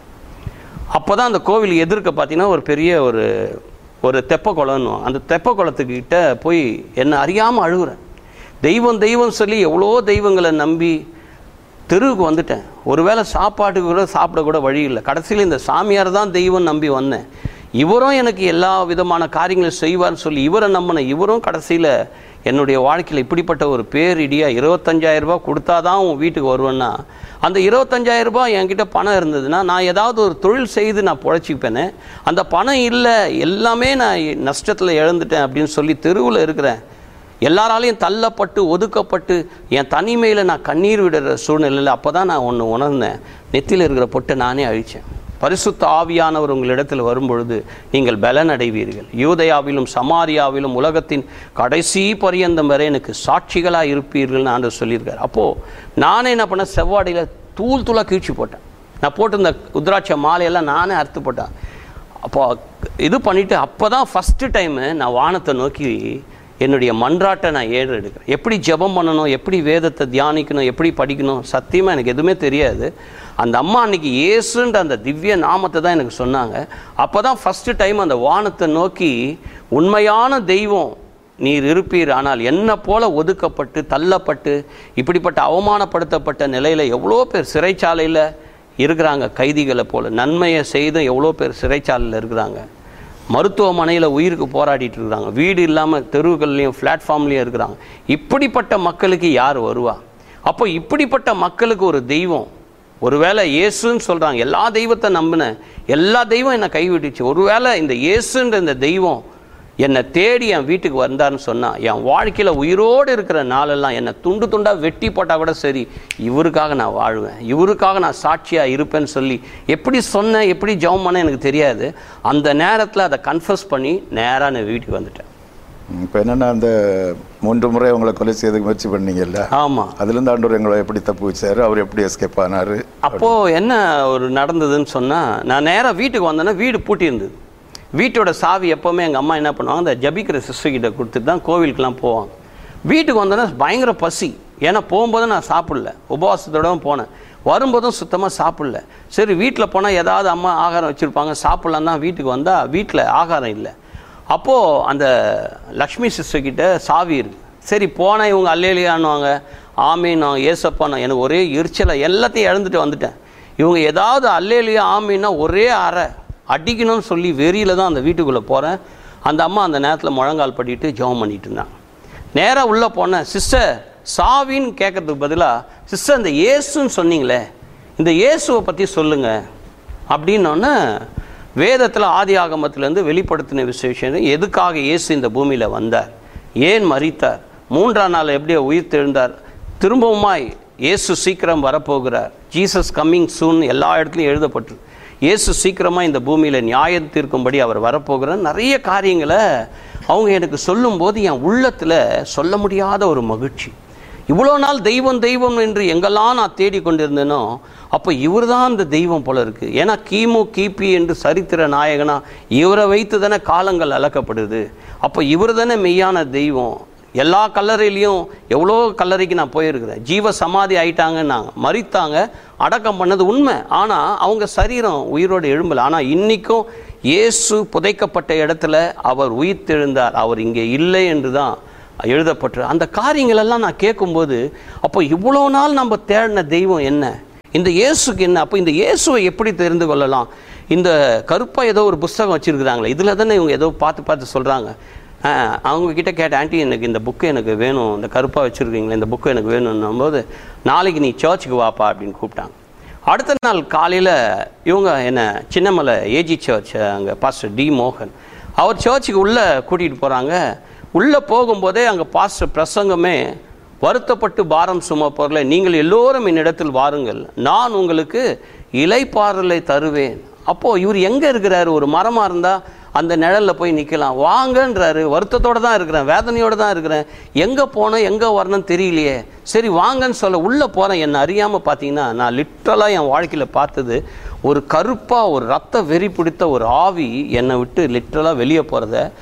அப்போ தான் அந்த கோவில் எதிர்க்க பார்த்தீங்கன்னா ஒரு பெரிய ஒரு ஒரு தெப்ப குளம்னு, அந்த தெப்ப குளத்துக்கிட்ட போய் என்னை அறியாமல் அழுகுறேன். தெய்வம் தெய்வம் சொல்லி எவ்வளோ தெய்வங்களை நம்பி தெருவுக்கு வந்துட்டேன். ஒருவேளை சாப்பாட்டுக்கு கூட சாப்பிடக்கூட வழி இல்லை. கடைசியில் இந்த சாமியார் தான் தெய்வம் நம்பி வந்தேன். இவரும் எனக்கு எல்லா விதமான காரியங்களும் செய்வார்னு சொல்லி இவரை நம்பினேன். இவரும் கடைசியில் என்னுடைய வாழ்க்கையில் இப்படிப்பட்ட ஒரு பேரிடியாக இருபத்தஞ்சாயிரம் ரூபாய் கொடுத்தா தான் உன் வீட்டுக்கு வருவேன்னா, அந்த இருபத்தஞ்சாயிரம் ரூபாய் என்கிட்ட பணம் இருந்ததுன்னா நான் ஏதாவது ஒரு தொழில் செய்து நான் பொழைச்சிப்பேனே. அந்த பணம் இல்லை, எல்லாமே நான் நஷ்டத்தில் இழந்துட்டேன் அப்படின்னு சொல்லி தெருவில் இருக்கிறேன். எல்லாராலையும் தள்ளப்பட்டு ஒதுக்கப்பட்டு என் தனிமையில் நான் கண்ணீர் விடுற சூழ்நிலையில் அப்போ தான் நான் ஒன்று உணர்ந்தேன். நெத்தியில் இருக்கிற பொட்டை நானே அழித்தேன். பரிசுத்த ஆவியானவர் உங்களிடத்தில் வரும்பொழுது நீங்கள் பலன் அடைவீர்கள். யூதயாவிலும் சமாரியாவிலும் உலகத்தின் கடைசி பரியந்தம் வரை எனக்கு சாட்சிகளாக இருப்பீர்கள்னு ஆண்டவர் சொல்லியிருக்கார். அப்போது நானே என்ன பண்ண, செவ்வாடியில் தூள் தூளாக கீழ்ச்சி போட்டேன். நான் போட்டிருந்த உத்ராட்ச மாலையெல்லாம் நானே அறுத்து போட்டேன். அப்போ இது பண்ணிவிட்டு அப்போ தான் ஃபஸ்ட்டு டைமு நான் வானத்தை நோக்கி என்னுடைய மன்றாட்டை நான் ஏறு எடுக்கிறேன். எப்படி ஜெபம் பண்ணணும், எப்படி வேதத்தை தியானிக்கணும், எப்படி படிக்கணும், சத்தியமாக எனக்கு எதுவுமே தெரியாது. அந்த அம்மா அன்றைக்கி இயேசுன்ற அந்த திவ்ய நாமத்தை தான் எனக்கு சொன்னாங்க. அப்போ தான் ஃபஸ்ட்டு டைம் அந்த வானத்தை நோக்கி உண்மையான தெய்வம் நீர் இருப்பீர், ஆனால் என்னை போல ஒதுக்கப்பட்டு தள்ளப்பட்டு இப்படிப்பட்ட அவமானப்படுத்தப்பட்ட நிலையில் எவ்வளோ பேர் சிறைச்சாலையில் இருக்கிறாங்க, கைதிகளை போல் நன்மையை செய்தும் எவ்வளோ பேர் சிறைச்சாலையில் இருக்கிறாங்க, மருத்துவமனையில் உயிருக்கு போராடிட்டு இருக்கிறாங்க, வீடு இல்லாமல் தெருவுகள்லையும் பிளாட்ஃபார்ம்லேயும் இருக்கிறாங்க. இப்படிப்பட்ட மக்களுக்கு யார் வருவா? அப்போ இப்படிப்பட்ட மக்களுக்கு ஒரு தெய்வம், ஒருவேளை இயேசுன்னு சொல்கிறாங்க, எல்லா தெய்வத்தை நம்பினேன், எல்லா தெய்வம் என்னை கைவிட்டுச்சு, ஒருவேளை இந்த இயேசுன்ற இந்த தெய்வம் என்னை தேடி என் வீட்டுக்கு வந்தார்னு சொன்னால் என் வாழ்க்கையில் உயிரோடு இருக்கிற நாளெல்லாம் என்னை துண்டு துண்டாக வெட்டி போட்டால் கூட சரி, இவருக்காக நான் வாழ்வேன், இவருக்காக நான் சாட்சியாக இருப்பேன்னு சொல்லி எப்படி சொன்னேன், எப்படி ஜெபம் பண்ணேன் எனக்கு தெரியாது. அந்த நேரத்தில் அதை கன்ஃபஸ் பண்ணி நேராக நான் வீட்டுக்கு வந்துட்டேன். இப்போ என்னென்னா அந்த மூன்று முறை அவங்களை கொலை செய்யறதுக்கு முயற்சி பண்ணீங்கல்ல? ஆமாம். அதுலேருந்து ஆண்டவர் எங்களை எப்படி தப்பு வச்சார், அவர் எப்படி எஸ்கேப் ஆனார்? அப்போது என்ன ஒரு நடந்ததுன்னு சொன்னால், நான் நேராக வீட்டுக்கு வந்தேன்னா வீடு பூட்டி இருந்தது. வீட்டோட சாவி எப்போவுமே எங்கள் அம்மா என்ன பண்ணுவாங்க, அந்த ஜபிக்கிற சிஸ்டர்கிட்ட கொடுத்துட்டு தான் கோவிலுக்கெலாம் போவாங்க. வீட்டுக்கு வந்தோன்னா பயங்கர பசி, ஏன்னா போகும்போது நான் சாப்பிடல, உபவாசத்தோடவும் போனேன், வரும்போதும் சுத்தமாக சாப்பிடல. சரி வீட்டில் போனால் ஏதாவது அம்மா ஆகாரம் வச்சுருப்பாங்க, சாப்பிட்லாம் தான் வீட்டுக்கு வந்தால் வீட்டில் ஆகாரம் இல்லை. அப்போது அந்த லக்ஷ்மி சிஸ்டர்கிட்ட சாவி இருக்குது. சரி போனேன், இவங்க அல்லேலியான்னுவாங்க, ஆமீன் ஏசப்பான், எனக்கு ஒரே எரிச்சலை, எல்லாத்தையும் இழந்துட்டு வந்துட்டேன். இவங்க ஏதாவது அல்லேலியா ஆமீன்னா ஒரே அறை அடிக்கணும்னு சொல்லி வெறியில் தான் அந்த வீட்டுக்குள்ளே போகிறேன். அந்த அம்மா அந்த நேரத்தில் முழங்கால் படிட்டு ஜெபம் பண்ணிட்டு இருந்தாங்க. நேராக உள்ளே போனேன். சிஸ்டர் சாவின்னு கேட்கறதுக்கு பதிலாக, சிஸ்டர் இந்த இயேசுன்னு சொன்னீங்களே, இந்த இயேசுவை பற்றி சொல்லுங்கள் அப்படின்னோடனே வேதத்தில் ஆதி ஆகமத்திலேருந்து வெளிப்படுத்தின விசேஷம், எதுக்காக இயேசு இந்த பூமியில் வந்தார், ஏன் மரித்தார், மூன்றாம் நாள் எப்படி உயிர் தெழுந்தார், திரும்பவுமாய் இயேசு சீக்கிரம் வரப்போகிறார், ஜீசஸ் கம்மிங் சூன் எல்லா இடத்துலையும் எழுதப்பட்டு, இயேசு சீக்கிரமாக இந்த பூமியில் நியாயம் தீர்க்கும்படி அவர் வரப்போகிறார். நிறைய காரியங்களை அவங்க எனக்கு சொல்லும்போது என் உள்ளத்தில் சொல்ல முடியாத ஒரு மகிழ்ச்சி. இவ்வளோ நாள் தெய்வம் தெய்வம் என்று எங்கெல்லாம் நான் தேடிக்கொண்டிருந்தேனோ அப்போ இவர் தான் அந்த தெய்வம் போல இருக்குது. ஏன்னா கிமு கிபி என்று சரித்திர நாயகனா இவரை வைத்து தானே காலங்கள் அளக்கப்படுது. அப்போ இவர் தானே மெய்யான தெய்வம். எல்லா கல்லறையிலையும் எவ்வளோ கல்லறைக்கு நான் போயிருக்கிறேன். ஜீவ சமாதி ஆயிட்டாங்கன்னாங்க, மரித்தாங்க, அடக்கம் பண்ணது உண்மை, ஆனால் அவங்க சரீரம் உயிரோடு எழும்பலை. ஆனால் இன்றைக்கும் இயேசு புதைக்கப்பட்ட இடத்துல அவர் உயிர் தெழுந்தார், அவர் இங்கே இல்லை என்று தான் எழுதப்பட்டு. அந்த காரியங்களெல்லாம் நான் கேட்கும்போது அப்போ இவ்வளோ நாள் நம்ம தேடின தெய்வம் என்ன, இந்த இயேசுக்கு என்ன, அப்போ இந்த இயேசுவை எப்படி தெரிந்து கொள்ளலாம்? இந்த கருப்பாக ஏதோ ஒரு புஸ்தகம் வச்சுருக்குறாங்களே, இதில் தானே இவங்க ஏதோ பார்த்து பார்த்து சொல்கிறாங்க. அவங்கக்கிட்ட கேட்ட, ஆண்டி எனக்கு இந்த புக்கு எனக்கு வேணும், இந்த கருப்பாக வச்சுருக்கீங்களே இந்த புக்கு எனக்கு வேணும்னும் போது, நாளைக்கு நீ சர்ச்சுக்கு வாப்பா அப்படின்னு கூப்பிட்டாங்க. அடுத்த நாள் காலையில் இவங்க என்ன சின்னமலை ஏஜி சர்ச், அங்கே பாஸ்டர் டி மோகன், அவர் சர்ச்சுக்கு உள்ளே கூட்டிகிட்டு போகிறாங்க. உள்ளே போகும்போதே அங்கே பாஸ்டர் பிரசங்கமே, வருத்தப்பட்டு பாரம் சுமப்பவர்களே நீங்கள் எல்லோரும் என்னிடத்தில் வாருங்கள், நான் உங்களுக்கு இலைப்பாறலை தருவேன். அப்போது இவர் எங்கே இருக்கிறாரு? ஒரு மரமாக இருந்தால் அந்த நிழலில் போய் நிற்கலாம், வாங்கன்றாரு. வருத்தத்தோடு தான் இருக்கிறேன், வேதனையோடு தான் இருக்கிறேன், எங்கே போனேன் எங்கே வரணும்னு தெரியலையே, சரி வாங்கன்னு சொல்ல உள்ளே போகிறேன். என்னை அறியாமல் பார்த்தீங்கன்னா நான் லிட்டரலாக என் வாழ்க்கையில் பார்த்தது ஒரு கருப்பாக ஒரு ரத்த வெறி பிடித்த ஒரு ஆவி என்னை விட்டு லிட்டரலாக வெளியே போகிறத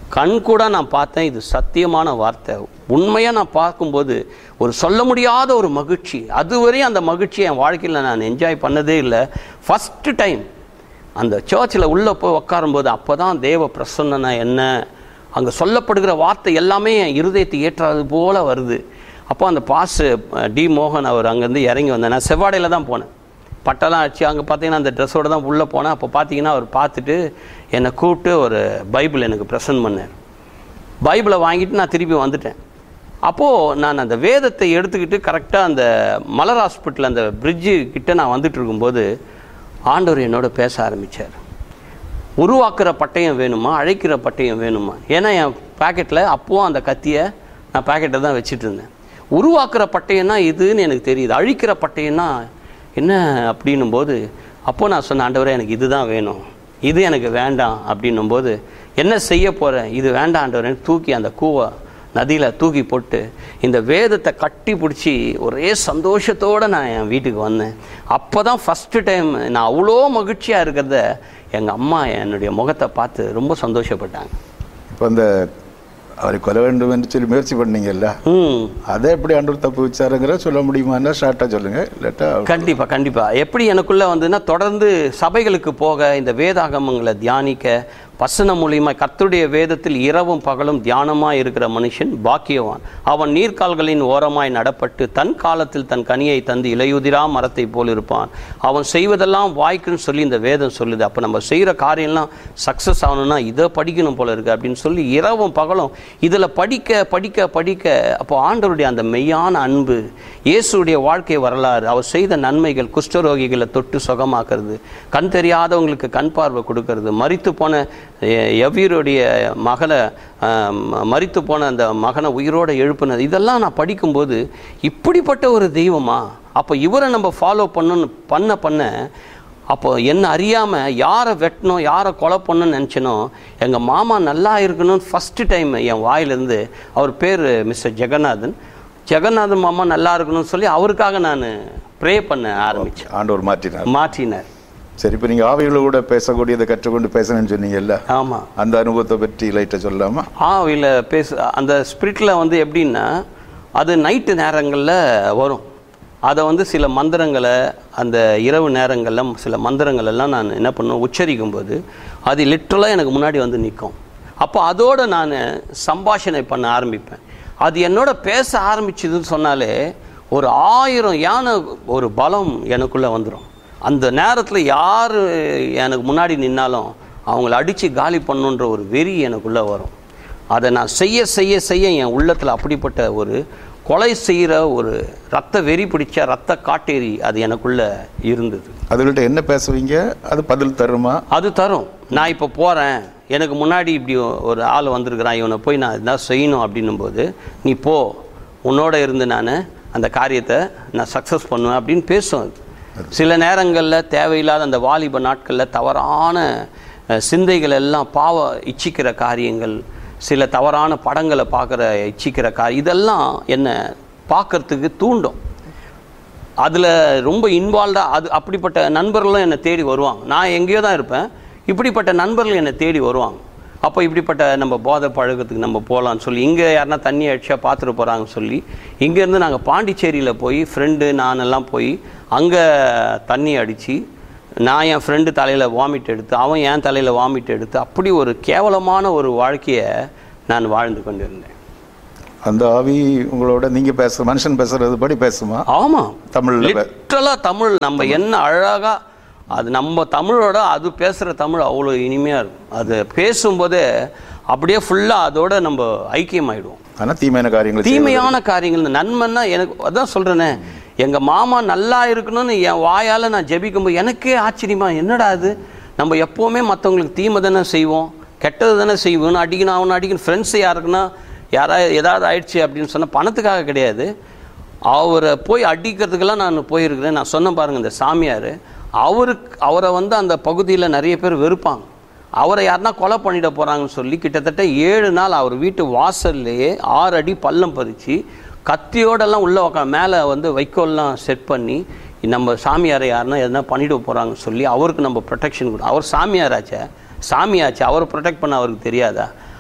கண் கூட நான் பார்த்தேன். இது சத்தியமான வார்த்தை. உண்மையாக நான் பார்க்கும்போது ஒரு சொல்ல முடியாத ஒரு மகிழ்ச்சி. அதுவரையும் அந்த மகிழ்ச்சியை என் வாழ்க்கையில் நான் என்ஜாய் பண்ணதே இல்லை. ஃபஸ்ட்டு டைம் அந்த சர்ச்சில் உள்ளே போய் உட்காரும்போது அப்போ தான் தேவ பிரசன்னா என்ன, அங்கே சொல்லப்படுகிற வார்த்தை எல்லாமே என் இருதயத்தை ஏற்றாது போல் வருது. அப்போ அந்த பாஸ் டி மோகன் அவர் அங்கேருந்து இறங்கி வந்தேன். நான் செவ்வாடையில் தான் போனேன். பட்டெல்லாம் அடிச்சு அங்கே பார்த்தீங்கன்னா அந்த ட்ரெஸ்ஸோடு தான் உள்ளே போனேன். அப்போ பார்த்தீங்கன்னா அவர் பார்த்துட்டு என்னை கூப்பிட்டு ஒரு பைபிள் எனக்கு ப்ரெசன்ட் பண்ணார். பைபிளை வாங்கிட்டு நான் திருப்பி வந்துட்டேன். அப்போது நான் அந்த வேதத்தை எடுத்துக்கிட்டு கரெக்டாக அந்த மலர் ஹாஸ்பிட்டல் அந்த பிரிட்ஜு கிட்டே நான் வந்துட்டு இருக்கும்போது ஆண்டவர் என்னோட பேச ஆரம்பித்தார். உருவாக்குற பட்டயம் வேணுமா, அழைக்கிற பட்டயம் வேணுமா? ஏன்னா என் பேக்கெட்டில் அப்போவும் அந்த கத்தியை நான் பேக்கெட்டை தான் வச்சுட்டு இருந்தேன். உருவாக்குற பட்டயம்னா இதுன்னு எனக்கு தெரியுது, அழிக்கிற பட்டயம்னா என்ன அப்படின்னும் போது அப்போது நான் சொன்ன, ஆண்டவரே எனக்கு இது தான் வேணும், இது எனக்கு வேண்டாம் அப்படின்னும் போது என்ன செய்ய போகிறேன், இது வேண்டாம் ஆண்டவரே தூக்கி அந்த கூவை நதியில் தூக்கி போட்டு இந்த வேதத்தை கட்டி பிடிச்சி ஒரே சந்தோஷத்தோடு நான் என் வீட்டுக்கு வந்தேன். அப்போ தான் ஃபஸ்ட்டு டைம் நான் அவ்வளோ மகிழ்ச்சியாக இருக்கிறத எங்கள் அம்மா என்னுடைய முகத்தை பார்த்து ரொம்ப சந்தோஷப்பட்டாங்க. இப்போ அந்த அவரை கொலை வேண்டும் என்று சொல்லி முயற்சி பண்ணீங்கல்ல, அதை எப்படி ஆண்டவர் தப்பு வச்சாருங்கிற சொல்ல முடியுமான்னா ஷார்ட்டாக சொல்லுங்கள். இல்லாட்டா கண்டிப்பாக கண்டிப்பாக எப்படி எனக்குள்ளே வந்துன்னா தொடர்ந்து சபைகளுக்கு போக, இந்த வேதாகமங்களை தியானிக்க, வசனம் மூலியமாக கர்த்தருடைய வேதத்தில் இரவும் பகலும் தியானமாக இருக்கிற மனுஷன் பாக்கியவான். அவன் நீர்க்கால்களின் ஓரமாய் நடப்பட்டு தன் காலத்தில் தன் கனியை தந்து இலையுதிரா மரத்தை போல் இருப்பான். அவன் செய்வதெல்லாம் வாய்க்குன்னு சொல்லி இந்த வேதம் சொல்லுது. அப்போ நம்ம செய்கிற காரியம்லாம் சக்ஸஸ் ஆகணும்னா இதை படிக்கணும் போல இருக்குது அப்படின்னு சொல்லி இரவும் பகலும் இதில் படிக்க படிக்க படிக்க அப்போ ஆண்டவருடைய அந்த மெய்யான அன்பு, இயேசுடைய வாழ்க்கை வரலாறு, அவர் செய்த நன்மைகள், குஷ்டரோகிகளை தொட்டு சுகமாக்குறது, கண் தெரியாதவங்களுக்கு கண் பார்வை கொடுக்கறது, மரித்து போன எவ்வீருடைய மகளை மரித்து போன அந்த மகனை உயிரோடு எழுப்புனது, இதெல்லாம் நான் படிக்கும்போது இப்படிப்பட்ட ஒரு தெய்வமா, அப்போ இவரை நம்ம ஃபாலோ பண்ணணும் பண்ண பண்ண அப்போ என்ன அறியாமல் யாரை வெட்டணும் யாரை கொலை பண்ணணும்னு நினச்சினோ எங்கள் மாமா நல்லா இருக்கணும்னு ஃபஸ்ட்டு டைம் என் வாயிலிருந்து, அவர் பேர் மிஸ்டர் ஜெகநாதன், ஜெகநாதன் மாமா நல்லா இருக்கணும்னு சொல்லி அவருக்காக நான் ப்ரே பண்ண ஆரம்பித்தேன். ஆண்டவர் மாற்றினார் மாற்றினார் சரி, இப்போ நீங்கள் ஆவிகளோட பேசக்கூடியதை கற்றுக்கொண்டு பேசணும்னு சொன்னீங்கல்ல, ஆமாம், அந்த அனுபவத்தை பற்றி லைட்டாக சொல்லலாமா? ஆவியில் பேச அந்த ஸ்பிரிட்டில் வந்து எப்படின்னா அது நைட்டு நேரங்களில் வரும். அதை வந்து சில மந்திரங்களை அந்த இரவு நேரங்களில் சில மந்திரங்கள் எல்லாம் நான் என்ன பண்ணுவேன் உச்சரிக்கும் போது அது லிட்ரலாக எனக்கு முன்னாடி வந்து நிற்கும். அப்போ அதோடு நான் சம்பாஷணை பண்ண ஆரம்பிப்பேன். அது என்னோட பேச ஆரம்பிச்சதுன்னு சொன்னாலே ஒரு ஆயிரம் யானை ஒரு பலம் எனக்குள்ளே வந்துடும். அந்த நேரத்தில் யார் எனக்கு முன்னாடி நின்னாலும் அவங்கள அடித்து காலி பண்ணுன்ற ஒரு வெறி எனக்குள்ளே வரும். அதை நான் செய்ய செய்ய செய்ய என் உள்ளத்தில் அப்படிப்பட்ட ஒரு கொலை செய்கிற ஒரு ரத்த வெறி பிடிச்ச ரத்த காட்டேரி அது எனக்குள்ளே இருந்தது. அதுகிட்ட என்ன பேசுவீங்க, அது பதில் தருமா? அது தரும். நான் இப்போ போகிறேன், எனக்கு முன்னாடி இப்படி ஒரு ஆள் வந்திருக்கிறான், இவனை போய் நான் இதான் செய்யணும் அப்படின்னும்போது நீ போ, உன்னோட இருந்து நான் அந்த காரியத்தை நான் சக்ஸஸ் பண்ணுவேன் அப்படின்னு பேசும். அது சில நேரங்களில் தேவையில்லாத அந்த வாலிப நாட்களில் தவறான சிந்தைகள் எல்லாம் பாவ இச்சிக்கிற காரியங்கள், சில தவறான படங்களை பார்க்குற இச்சிக்கிற காரியம், இதெல்லாம் என்னை பார்க்குறதுக்கு தூண்டும். அதில் ரொம்ப இன்வால்வ்டாக அது அப்படிப்பட்ட நண்பர்களும் என்னை தேடி வருவாங்க. நான் எங்கேயோ தான் இருப்பேன், இப்படிப்பட்ட நண்பர்கள் என்னை தேடி வருவாங்க. அப்போ இப்படிப்பட்ட நம்ம போதை பழக்கத்துக்கு நம்ம போகலான்னு சொல்லி இங்கே யாருன்னா தண்ணி அடிச்சா பார்த்துட்டு போகிறாங்கன்னு சொல்லி இங்கேருந்து நாங்கள் பாண்டிச்சேரியில் போய் ஃப்ரெண்டு நானெல்லாம் போய் அங்கே தண்ணி அடித்து நான் என் ஃப்ரெண்டு தலையில் வாமிட் எடுத்து அவன் என் தலையில் வாமிட் எடுத்து அப்படி ஒரு கேவலமான ஒரு வாழ்க்கையை நான் வாழ்ந்து கொண்டு இருந்தேன். அந்த ஆவி உங்களோட நீங்கள் பேச மனுஷன் பேசுறது படி பேசுமா? ஆமாம், தமிழ் லிட்டரலாக தமிழ் நம்ம என்ன அழகாக அது நம்ம தமிழோட அது பேசுகிற தமிழ் அவ்வளோ இனிமையாக இருக்கும். அது பேசும்போதே அப்படியே ஃபுல்லாக அதோட நம்ம ஐக்கியமாயிடுவோம். ஆனால் தீமையான காரியங்கள் தீமையான காரியங்கள் நன்மைன்னா எனக்கு அதான் சொல்கிறேனே, எங்கள் மாமா நல்லா இருக்கணும்னு என் வாயால் நான் ஜெபிக்கும்போது எனக்கே ஆச்சரியமா, என்னடா அது நம்ம எப்போவுமே மற்றவங்களுக்கு தீமை தானே செய்வோம், கெட்டது தானே செய்வோன்னு அடிக்கணும் அவனை அடிக்கணும். ஃப்ரெண்ட்ஸு யாருக்குன்னா யாராவது ஏதாவது ஆயிடுச்சு அப்படின்னு சொன்னால் பணத்துக்காக கிடையாது, அவரை போய் அடிக்கிறதுக்கெல்லாம் நான் போயிருக்கிறேன். நான் சொன்ன பாருங்கள், இந்த சாமியார் அவருக்கு அவரை வந்து அந்த பகுதியில் நிறைய பேர் வெறுப்பாங்க. அவரை யாருன்னா கொலை பண்ணிட போகிறாங்கன்னு சொல்லி கிட்டத்தட்ட ஏழு நாள் அவர் வீட்டு வாசல்லையே ஆறு அடி பள்ளம் பறித்து கத்தியோடெல்லாம் உள்ளே உக்கா மேலே வந்து வைக்கோல்லாம் செட் பண்ணி நம்ம சாமியாரை யாருன்னா எதனா பண்ணிட போகிறாங்கன்னு சொல்லி அவருக்கு நம்ம ப்ரொடெக்ஷன் கொடுக்கும். அவர் சாமியாராச்சே சாமியாச்சு அவரை ப்ரொடெக்ட் பண்ண அவருக்கு தெரியாதா?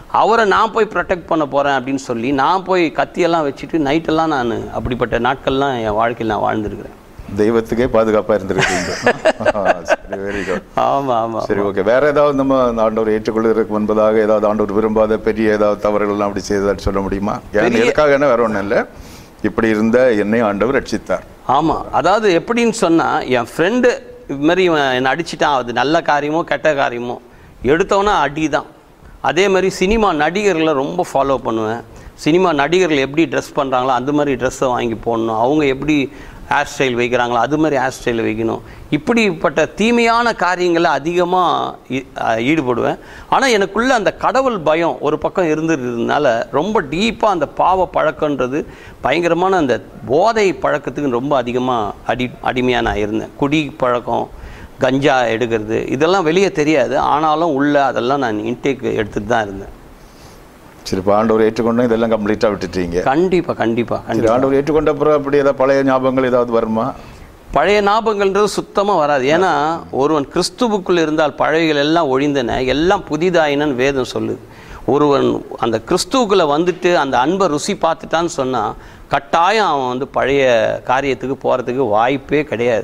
அவரை நான் போய் ப்ரொடெக்ட் பண்ண போகிறேன் அப்படின்னு சொல்லி நான் போய் கத்தியெல்லாம் வச்சுட்டு நைட்டெல்லாம் நான் அப்படிப்பட்ட நாட்கள்லாம் என் வாழ்க்கையில் நான் வாழ்ந்துருக்கிறேன். தெய்வத்துக்கே பாதுகாப்பாக இருந்திருக்கீங்க. Very good. ஆமாம் ஆமாம். சரி, ஓகே. வேற ஏதாவது நம்ம ஆண்டவர் ஏற்றுக்கொள்வதற்கு முன்பதாக ஏதாவது ஆண்டவர் விரும்பாத பெரிய ஏதாவது தவறுகள்லாம் அப்படி செய்ததான்னு சொல்ல முடியுமா? ஏன்னா எதுக்காக என்ன வேற ஒன்றும் இல்லை, இப்படி இருந்த என்னை ஆண்டவர் ரட்சித்தார். ஆமாம், அதாவது எப்படின்னு சொன்னால், என் ஃப்ரெண்டு இது மாதிரி என்னை அடிச்சுட்டான், அது நல்ல காரியமோ கெட்ட காரியமோ எடுத்தோன்னா அடி தான். அதே மாதிரி சினிமா நடிகர்களை ரொம்ப ஃபாலோ பண்ணுவேன். சினிமா நடிகர்கள் எப்படி ட்ரெஸ் பண்ணுறாங்களோ அந்த மாதிரி ட்ரெஸ்ஸை வாங்கி போடணும், அவங்க எப்படி ஹேர் ஸ்டைல் வைக்கிறாங்களோ அது மாதிரி ஹேர் ஸ்டைல் வைக்கணும். இப்படிப்பட்ட தீமையான காரியங்களை அதிகமாக ஈடுபடுவேன். ஆனால் எனக்குள்ளே அந்த கடவுள் பயம் ஒரு பக்கம் இருந்துருந்ததுனால ரொம்ப டீப்பாக அந்த பாவ பழக்கன்றது பயங்கரமான அந்த போதை பழக்கத்துக்கு ரொம்ப அதிகமாக அடி அடிமையாக நான் இருந்தேன். குடி பழக்கம், கஞ்சா எடுக்கிறது, இதெல்லாம் வெளியே தெரியாது, ஆனாலும் உள்ளே அதெல்லாம் நான் இன்டேக் எடுத்துகிட்டு தான் இருந்தேன். சரி, இப்போ ஆண்டவர் ஏற்றுக்கொண்டு இதெல்லாம் கம்ப்ளீட்டாக விட்டுட்டீங்க. கண்டிப்பாக கண்டிப்பாக கண்டிப்பாக. ஆண்டவர் ஏற்றுக்கொண்ட அப்புறம் அப்படி ஏதாவது பழைய ஞாபகங்கள் ஏதாவது வருமா? பழைய ஞாபகங்கள்ன்றது சுத்தமாக வராது. ஏன்னா ஒருவன் கிறிஸ்துவுக்குள் இருந்தால் பழையகள் எல்லாம் ஒழிந்தன, எல்லாம் புதிதாயினன்னு வேதம் சொல்லுது. ஒருவன் அந்த கிறிஸ்துவுக்குள்ளே வந்துட்டு அந்த அன்பை ருசி பார்த்துட்டான்னு சொன்னால் கட்டாயம் அவன் வந்து பழைய காரியத்துக்கு போகிறதுக்கு வாய்ப்பே கிடையாது.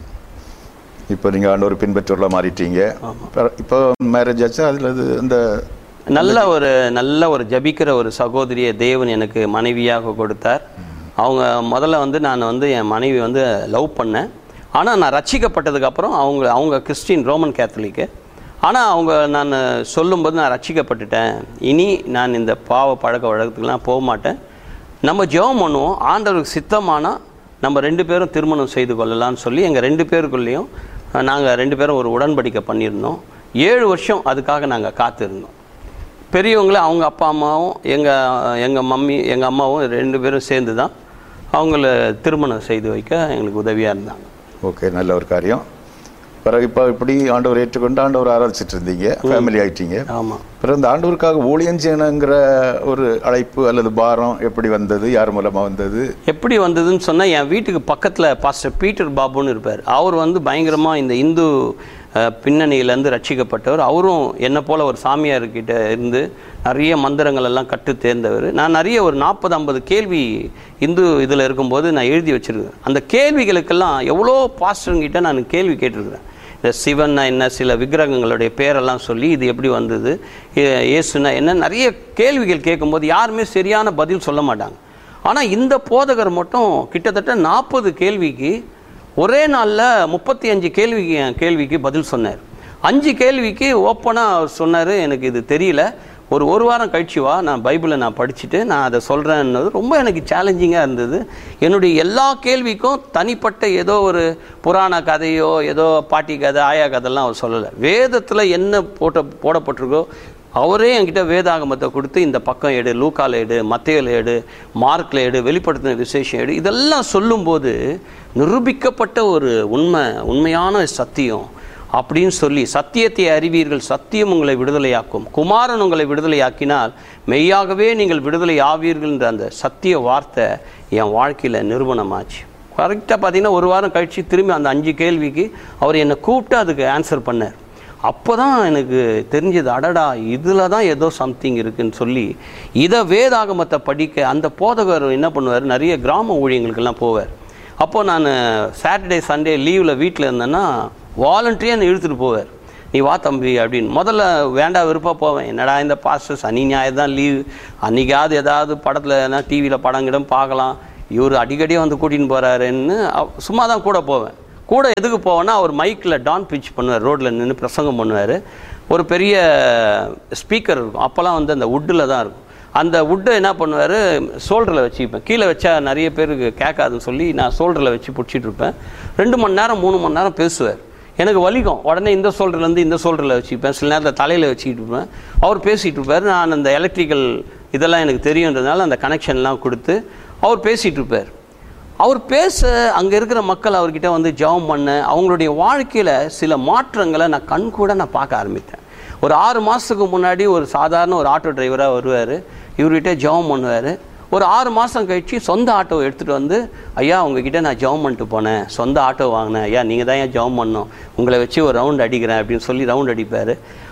இப்போ நீங்கள் ஆண்டவர் பின்பற்றவர்களாக மாறிட்டீங்க. இப்போ மேரேஜ் ஆச்சு, அதில் அது அந்த நல்ல ஒரு நல்ல ஒரு ஜபிக்கிற ஒரு சகோதரியை தேவன் எனக்கு மனைவியாக கொடுத்தார். அவங்க முதல்ல வந்து நான் வந்து என் மனைவி வந்து லவ் பண்ணேன். ஆனால் நான் ரட்சிக்கப்பட்டதுக்கப்புறம் அவங்க அவங்க கிறிஸ்டின் ரோமன் கேத்தலிக்கு. ஆனால் அவங்க நான் சொல்லும்போது நான் ரட்சிக்கப்பட்டுட்டேன், இனி நான் இந்த பாவ பழக்க வழக்கத்துக்கெலாம் போக மாட்டேன், நம்ம ஜெபம் பண்ணுவோம், ஆண்டவருக்கு சித்தமானால் நம்ம ரெண்டு பேரும் திருமணம் செய்து கொள்ளலான்னு சொல்லி எங்கள் ரெண்டு பேருக்குள்ளேயும் நாங்கள் ரெண்டு பேரும் ஒரு உடன்படிக்கை பண்ணியிருந்தோம். ஏழு வருஷம் அதுக்காக நாங்கள் காத்திருந்தோம். பெரியவங்கள அவங்க அப்பா அம்மாவும் எங்கள் எங்கள் மம்மி எங்கள் அம்மாவும் ரெண்டு பேரும் சேர்ந்து தான் அவங்கள திருமணம் செய்து வைக்க எங்களுக்கு உதவியாக இருந்தாங்க. ஓகே, நல்ல ஒரு காரியம். பிறகு இப்போ இப்படி ஆண்டவர் ஏற்றுக்கொண்டு ஆண்டவர் ஆராதிச்சிட்டு இருந்தீங்க, ஃபேமிலி ஆகிட்டீங்க. ஆமாம். பிறகு இந்த ஆண்டவருக்காக ஊழியம் செய்யணுங்கிற ஒரு அழைப்பு அல்லது பாரம் எப்படி வந்தது, யார் மூலமாக வந்தது? எப்படி வந்ததுன்னு சொன்னால், என் வீட்டுக்கு பக்கத்தில் பாஸ்டர் பீட்டர் பாபுன்னு இருப்பார். அவர் வந்து பயங்கரமாக இந்த இந்து பின்னணியிலேருந்து ரட்சிக்கப்பட்டவர். அவரும் என்னை போல் ஒரு சாமியார்கிட்ட இருந்து நிறைய மந்திரங்கள் எல்லாம் கற்று தேர்ந்தவர். நான் நிறைய ஒரு நாற்பது ஐம்பது கேள்வி இந்து இதில் இருக்கும்போது நான் எழுதி வச்சுருக்கேன். அந்த கேள்விகளுக்கெல்லாம் எவ்வளோ பாஸ்டருங்கிட்ட நான் கேள்வி கேட்டிருக்கிறேன். இந்த சிவன்னா என்ன, சில விக்கிரகங்களுடைய பேரெல்லாம் சொல்லி இது எப்படி வந்தது, இயேசுனா என்ன, நிறைய கேள்விகள் கேட்கும்போது யாருமே சரியான பதில் சொல்ல மாட்டாங்க. ஆனால் இந்த போதகர் மட்டும் கிட்டத்தட்ட நாற்பது கேள்விக்கு ஒரே நாளில் முப்பத்தி அஞ்சு கேள்விக்கு கேள்விக்கு பதில் சொன்னார். அஞ்சு கேள்விக்கு ஓப்பனாக சொன்னார், எனக்கு இது தெரியல, ஒரு ஒரு வாரம் கழிச்சு வா, நான் பைபிளை நான் படிச்சுட்டு நான் அதை சொல்கிறேன்னது ரொம்ப எனக்கு சேலஞ்சிங்காக இருந்தது. என்னுடைய எல்லா கேள்விக்கும் தனிப்பட்ட ஏதோ ஒரு புராண கதையோ ஏதோ பாட்டி கதை ஆயா கதைலாம் அவர் சொல்லலை. வேதத்தில் என்ன போட்ட போடப்பட்டிருக்கோ அவரே என்கிட்ட வேதாகமத்தை கொடுத்து இந்த பக்கம் எடு, லூக்கால எடு, மத்தேயுல எடு, மார்க்கில் எடு, வெளிப்படுத்தின விசேஷம் எடு, இதெல்லாம் சொல்லும்போது நிரூபிக்கப்பட்ட ஒரு உண்மை, உண்மையான சத்தியம் அப்படின்னு சொல்லி, சத்தியத்தை அறிவீர்கள், சத்தியம் உங்களை விடுதலையாக்கும், குமாரன் உங்களை விடுதலையாக்கினால் மெய்யாகவே நீங்கள் விடுதலை ஆவீர்கள்ன்ற அந்த சத்திய வார்த்தை என் வாழ்க்கையில் நிறுவனமாச்சு. கரெக்டாக பார்த்தீங்கன்னா ஒரு வாரம் கழித்து திரும்பி அந்த அஞ்சு கேள்விக்கு அவர் என்னை கூப்பிட்டு அதுக்கு ஆன்சர் பண்ணார். அப்போ தான் எனக்கு தெரிஞ்சது, அடடா இதில் தான் ஏதோ சம்திங் இருக்குதுன்னு சொல்லி இதை வேதாகமத்தை படிக்க அந்த போதகர் என்ன பண்ணுவார், நிறைய கிராம ஊழியங்களுக்கெல்லாம் போவார். அப்போது நான் சாட்டர்டே சண்டே லீவில் வீட்டில் இருந்தேன்னா வாலண்டரியாக இழுத்துட்டு போவார், நீ வா தம்பி அப்படின்னு. முதல்ல வேண்டாம் விருப்பம் போவேன், என்னடா இந்த பாஸ்டர் சனி ஞாயிறு தான் லீவு, அன்றைக்காவது ஏதாவது படத்தில் என்ன டிவியில் படம் கிடம் பார்க்கலாம், இவர் அடிக்கடியே வந்து கூட்டின்னு போகிறாருன்னு சும்மா தான் கூட போவேன். கூட எதுக்கு போவேன்னா அவர் மைக்கில் டான் பிச் பண்ணுவார், ரோட்டில் நின்று பிரசங்கம் பண்ணுவார். ஒரு பெரிய ஸ்பீக்கர் இருக்கும், அப்போல்லாம் வந்து அந்த வுட்டில் தான் இருக்கும். அந்த வுட்டை என்ன பண்ணுவார், ஷோல்டரில் வச்சுப்பேன், கீழே வச்சா நிறைய பேருக்கு கேட்காதுன்னு சொல்லி நான் ஷோல்டரில் வச்சு பிடிச்சிட்டு இருப்பேன். ரெண்டு மணி நேரம் மூணு மணி நேரம் பேசுவார், எனக்கு வலிக்கும், உடனே இந்த ஷோல்டர்லேருந்து இந்த ஷோல்டரில் வச்சுப்பேன், சில நேரத்தில் தலையில் வச்சுக்கிட்டு இருப்பேன். அவர் பேசிகிட்டு இருப்பார், நான் அந்த எலக்ட்ரிக்கல் இதெல்லாம் எனக்கு தெரியுன்றதுனால அந்த கனெக்ஷன்லாம் கொடுத்து அவர் பேசிகிட்டு இருப்பார். அவர் பேச அங்கே இருக்கிற மக்கள் அவர்கிட்ட வந்து ஜெபம் பண்ண, அவங்களுடைய வாழ்க்கையில் சில மாற்றங்களை நான் கண் கூட நான் பார்க்க ஆரம்பித்தேன். ஒரு ஆறு மாதத்துக்கு முன்னாடி ஒரு சாதாரண ஒரு ஆட்டோ டிரைவராக வருவார், இவர்கிட்ட ஜெபம் பண்ணுவார். ஒரு ஆறு மாதம் கழித்து சொந்த ஆட்டோ எடுத்துகிட்டு வந்து, ஐயா உங்ககிட்ட நான் ஜெபம் பண்ணிட்டு போனேன், சொந்த ஆட்டோ வாங்கினேன், ஐயா நீங்கள் தான் ஏன் ஜெபம் பண்ணோம், உங்களை வச்சு ஒரு ரவுண்ட் அடிக்கிறேன் அப்படின்னு சொல்லி ரவுண்ட் அடிப்பார்.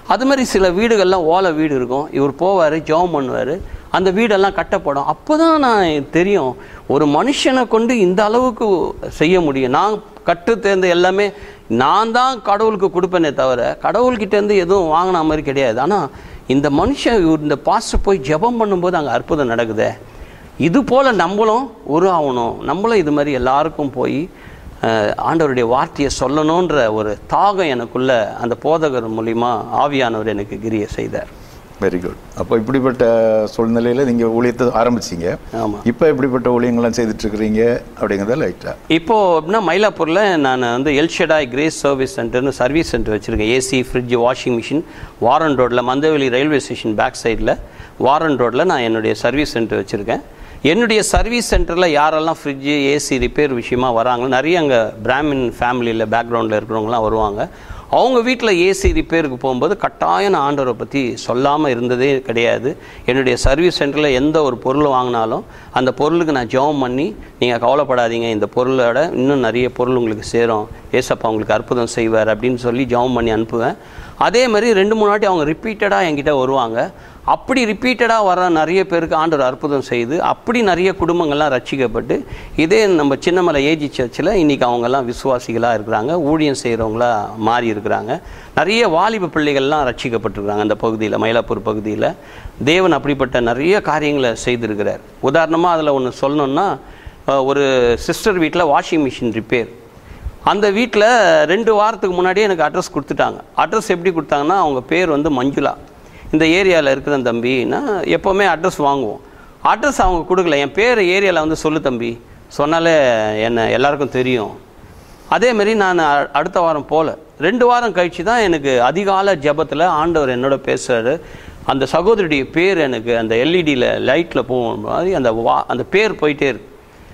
அது மாதிரி சில வீடுகள்லாம் ஓலை வீடு இருக்கும், இவர் போவார், ஜெபம் பண்ணுவார், அந்த வீடெல்லாம் கட்டப்படும். அப்போ தான் நான் தெரியும் ஒரு மனுஷனை கொண்டு இந்த அளவுக்கு செய்ய முடியும். நான் கற்று தேர்ந்த எல்லாமே நான் தான் கடவுளுக்கு கொடுப்பேனே தவிர கடவுள்கிட்டேருந்து எதுவும் வாங்கின மாதிரி கிடையாது. ஆனால் இந்த மனுஷன் இந்த பாஸ்டர் போய் ஜெபம் பண்ணும்போது அங்கே அற்புதம் நடக்குது. இது போல் நம்மளும் உருவாகணும், நம்மளும் இது மாதிரி எல்லாருக்கும் போய் ஆண்டவருடைய வார்த்தையை சொல்லணுன்ற ஒரு தாகம் எனக்குள்ள அந்த போதகர் மூலிமா ஆவியானவர் எனக்கு கிரியை செய்தார். Very good. அப்போ இப்படிப்பட்ட சூழ்நிலையில் நீங்கள் ஊழியத்தை ஆரம்பிச்சிங்க. ஆமாம். இப்போ இப்படிப்பட்ட ஊழியங்கள்லாம் செய்துட்ருக்குறீங்க அப்படிங்கிறத லைட்டாக இப்போது அப்படின்னா மயிலாப்பூரில் நான் வந்து El Shaddai grace service சென்டர்னு service centre வச்சுருக்கேன். AC, fridge, washing machine, Warren ரோட்டில், மந்தவெளி ரயில்வே ஸ்டேஷன் பேக் சைடில் வாரன் ரோட்டில் நான் என்னுடைய சர்வீஸ் சென்டர் வச்சுருக்கேன். என்னுடைய சர்வீஸ் சென்டரில் யாரெல்லாம் ஃப்ரிட்ஜு, ஏசி ரிப்பேர் விஷயமா வராங்களோ, நிறைய அங்கே பிராமின் ஃபேமிலியில் பேக்ரவுண்டில் இருக்கிறவங்களாம் வருவாங்க. அவங்க வீட்டில் ஏசி ரிப்பேருக்கு போகும்போது கட்டாயம் நான் ஆண்டவரை பற்றி சொல்லாமல் இருந்ததே கிடையாது. என்னுடைய சர்வீஸ் சென்டரில் எந்த ஒரு பொருள் வாங்கினாலும் அந்த பொருளுக்கு நான் ஜெபம் பண்ணி, நீங்கள் கவலைப்படாதீங்க, இந்த பொருளோட இன்னும் நிறைய பொருள் உங்களுக்கு சேரும், ஏசப்பா உங்களுக்கு அற்புதம் செய்வார் அப்படின்னு சொல்லி ஜெபம் பண்ணி அனுப்புவேன். அதே மாதிரி ரெண்டு மூணு வாட்டி அவங்க ரிப்பீட்டடாக என்கிட்ட வருவாங்க. அப்படி ரிப்பீட்டடாக வர நிறைய பேருக்கு ஆண்டவர் அற்புதம் செய்து அப்படி நிறைய குடும்பங்கள்லாம் ரட்சிக்கப்பட்டு, இதே நம்ம சின்னமலை ஏஜி சர்ச்சில் இன்றைக்கி அவங்கெல்லாம் விசுவாசிகளாக இருக்கிறாங்க, ஊழியம் செய்கிறவங்களா மாறி இருக்கிறாங்க. நிறைய வாலிப பிள்ளைகள்லாம் ரட்சிக்கப்பட்டிருக்கிறாங்க அந்த பகுதியில், மயிலாப்பூர் பகுதியில். தேவன் அப்படிப்பட்ட நிறைய காரியங்களை செய்திருக்கிறார். உதாரணமாக அதில் ஒன்று சொல்லணுன்னா, ஒரு சிஸ்டர் வீட்டில் வாஷிங் மிஷின் ரிப்பேர். அந்த வீட்டில் ரெண்டு வாரத்துக்கு முன்னாடியே எனக்கு அட்ரஸ் கொடுத்துட்டாங்க. அட்ரஸ் எப்படி கொடுத்தாங்கன்னா, அவங்க பேர் வந்து மஞ்சுளா, இந்த ஏரியாவில் இருக்கிற தம்பின்னா எப்போவுமே அட்ரஸ் வாங்குவோம். அட்ரஸ் அவங்க கொடுக்கல, என் பேர் ஏரியாவில் வந்து சொல்லு தம்பி சொன்னாலே என்ன எல்லாருக்கும் தெரியும். அதேமாரி நான் அடுத்த வாரம் போல் ரெண்டு வாரம் கழித்து தான் எனக்கு அதிகால ஜபத்தில் ஆண்டவர் என்னோட பேசுகிறாரு. அந்த சகோதரியுடைய பேர் எனக்கு அந்த எல்இடியில் லைட்டில் போகும் மாதிரி அந்த வா அந்த பேர் போயிட்டே இருக்கு.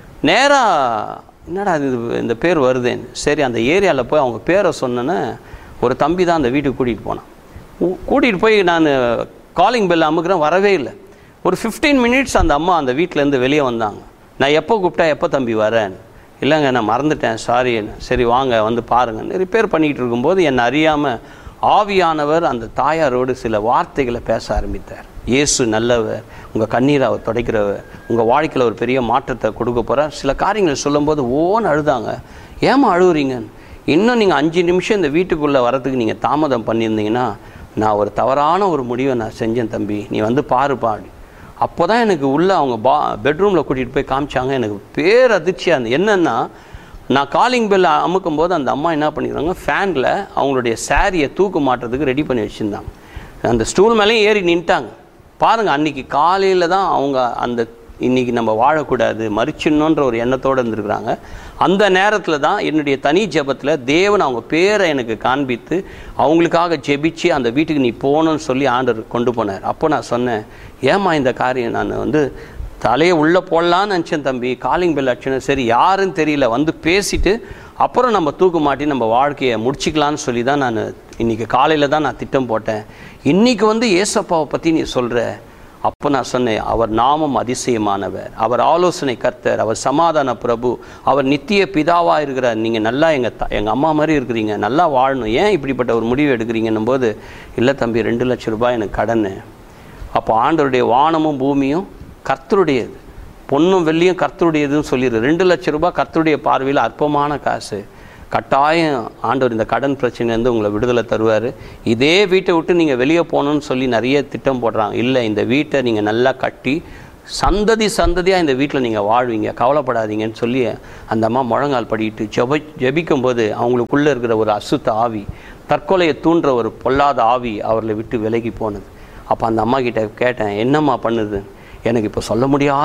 நேராக என்னடா இது இந்த பேர் வருதேன்னு சரி அந்த ஏரியாவில் போய் அவங்க பேரை சொன்னேன்னு ஒரு தம்பி தான் அந்த வீட்டுக்கு கூட்டிகிட்டு போனான். கூட்டிகிட்டு போய் நான் காலிங் பெல் அமுக்கிறேன், வரவே இல்லை. ஒரு ஃபிஃப்டீன் மினிட்ஸ் அந்த அம்மா அந்த வீட்டிலேருந்து வெளியே வந்தாங்க. நான் எப்போ கூப்பிட்டா எப்போ தம்பி வரேன், இல்லைங்க நான் மறந்துட்டேன் சாரின்னு. சரி வாங்க வந்து பாருங்கன்னு ரிப்பேர் பண்ணிக்கிட்டு இருக்கும்போது என்னை அறியாமல் ஆவியானவர் அந்த தாயாரோடு சில வார்த்தைகளை பேச ஆரம்பித்தார். இயேசு நல்லவர், உங்கள் கண்ணீரை அவர் துடைக்கிறவர், உங்கள் வாழ்க்கையில் ஒரு பெரிய மாற்றத்தை கொடுக்க போகிறார். சில காரியங்களை சொல்லும்போது ஓன்னு அழுதாங்க. ஏமா அழுகுறீங்கன்னு, இன்னும் நீங்கள் அஞ்சு நிமிஷம் இந்த வீட்டுக்குள்ளே வரத்துக்கு நீங்கள் தாமதம் பண்ணியிருந்தீங்கன்னா நான் ஒரு தவறான ஒரு முடிவை நான் செஞ்சேன் தம்பி, நீ வந்து பாருப்பா. அப்போ தான் எனக்கு உள்ளே அவங்க பா பெட்ரூமில் கூட்டிகிட்டு போய் காமிச்சாங்க. எனக்கு பேர் அதிர்ச்சியாக இருந்தது. என்னென்னா, நான் காலிங் பெல் அமுக்கும் போது அந்த அம்மா என்ன பண்ணிக்கிறாங்க, ஃபேனில் அவங்களுடைய சாரியை தூக்கு மாட்டுறதுக்கு ரெடி பண்ணி வச்சுருந்தாங்க. அந்த ஸ்டூல் மேலேயும் ஏறி நின்ட்டாங்க. பாருங்கள், அன்றைக்கி காலையில் தான் அவங்க அந்த இன்றைக்கி நம்ம வாழக்கூடாது மறிச்சிடணுன்ற ஒரு எண்ணத்தோடு இருந்துருக்குறாங்க. அந்த நேரத்தில் தான் என்னுடைய தனி ஜெபத்தில் தேவன் அவங்க பேரை எனக்கு காண்பித்து அவங்களுக்காக ஜெபிச்சு அந்த வீட்டுக்கு நீ போகணுன்னு சொல்லி ஆண்டவர் கொண்டு போனார். அப்போ நான் சொன்னேன், ஏம்மா இந்த காரியம் நான் வந்து தலையை உள்ளே போடலான்னு நினச்சேன் தம்பி, காலிங் பெல் அடிச்சுன்னு சரி யாருன்னு தெரியல வந்து பேசிவிட்டு அப்புறம் நம்ம தூக்கு மாட்டி நம்ம வாழ்க்கையை முடிச்சிக்கலான்னு சொல்லி தான் நான் இன்றைக்கி காலையில் தான் நான் திட்டம் போட்டேன். இன்றைக்கி வந்து ஏசப்பாவை பற்றி நீ சொல்கிற. அப்போ நான் சொன்னேன், அவர் நாமம் அதிசயமானவர், அவர் ஆலோசனை கர்த்தர், அவர் சமாதான பிரபு, அவர் நித்திய பிதாவாக இருக்கிறார். நீங்கள் நல்லா எங்கள் த எங்கள் அம்மா மாதிரி இருக்கிறீங்க, நல்லா வாழணும், ஏன் இப்படிப்பட்ட ஒரு முடிவு எடுக்கிறீங்கன்னும் போது, இல்லை தம்பி ரெண்டு லட்சம் ரூபாய் எனக்கு கடன். அப்போ ஆண்டவருடைய வானமும் பூமியும் கர்த்தருடையது, பொன்னும் வெள்ளியும் கர்த்தருடையதுன்னு சொல்லிடுது. ரெண்டு லட்சம் ரூபாய் கர்த்தருடைய பார்வையில் அற்பமான காசு. கட்டாயம் ஆண்டவர் இந்த கடன் பிரச்சனைலேருந்து உங்களை விடுதலை தருவார். இதே வீட்டை விட்டு நீங்கள் வெளியே போகணுன்னு சொல்லி நிறைய திட்டம் போடுறாங்க. இல்லை, இந்த வீட்டை நீங்கள் நல்லா கட்டி சந்ததி சந்ததியாக இந்த வீட்டில் நீங்கள் வாழ்வீங்க, கவலைப்படாதீங்கன்னு சொல்லி அந்த அம்மா முழங்கால் படிக்கிட்டு ஜெப ஜெபிக்கும்போது அவங்களுக்குள்ளே இருக்கிற ஒரு அசுத்த ஆவி, தற்கொலையை தூண்டுற ஒரு பொல்லாத ஆவி அவர்களை விட்டு விலகி போனது. அப்போ அந்த அம்மா கிட்ட கேட்டேன், என்னம்மா பண்ணுது, எனக்கு இப்போ சொல்ல முடியாது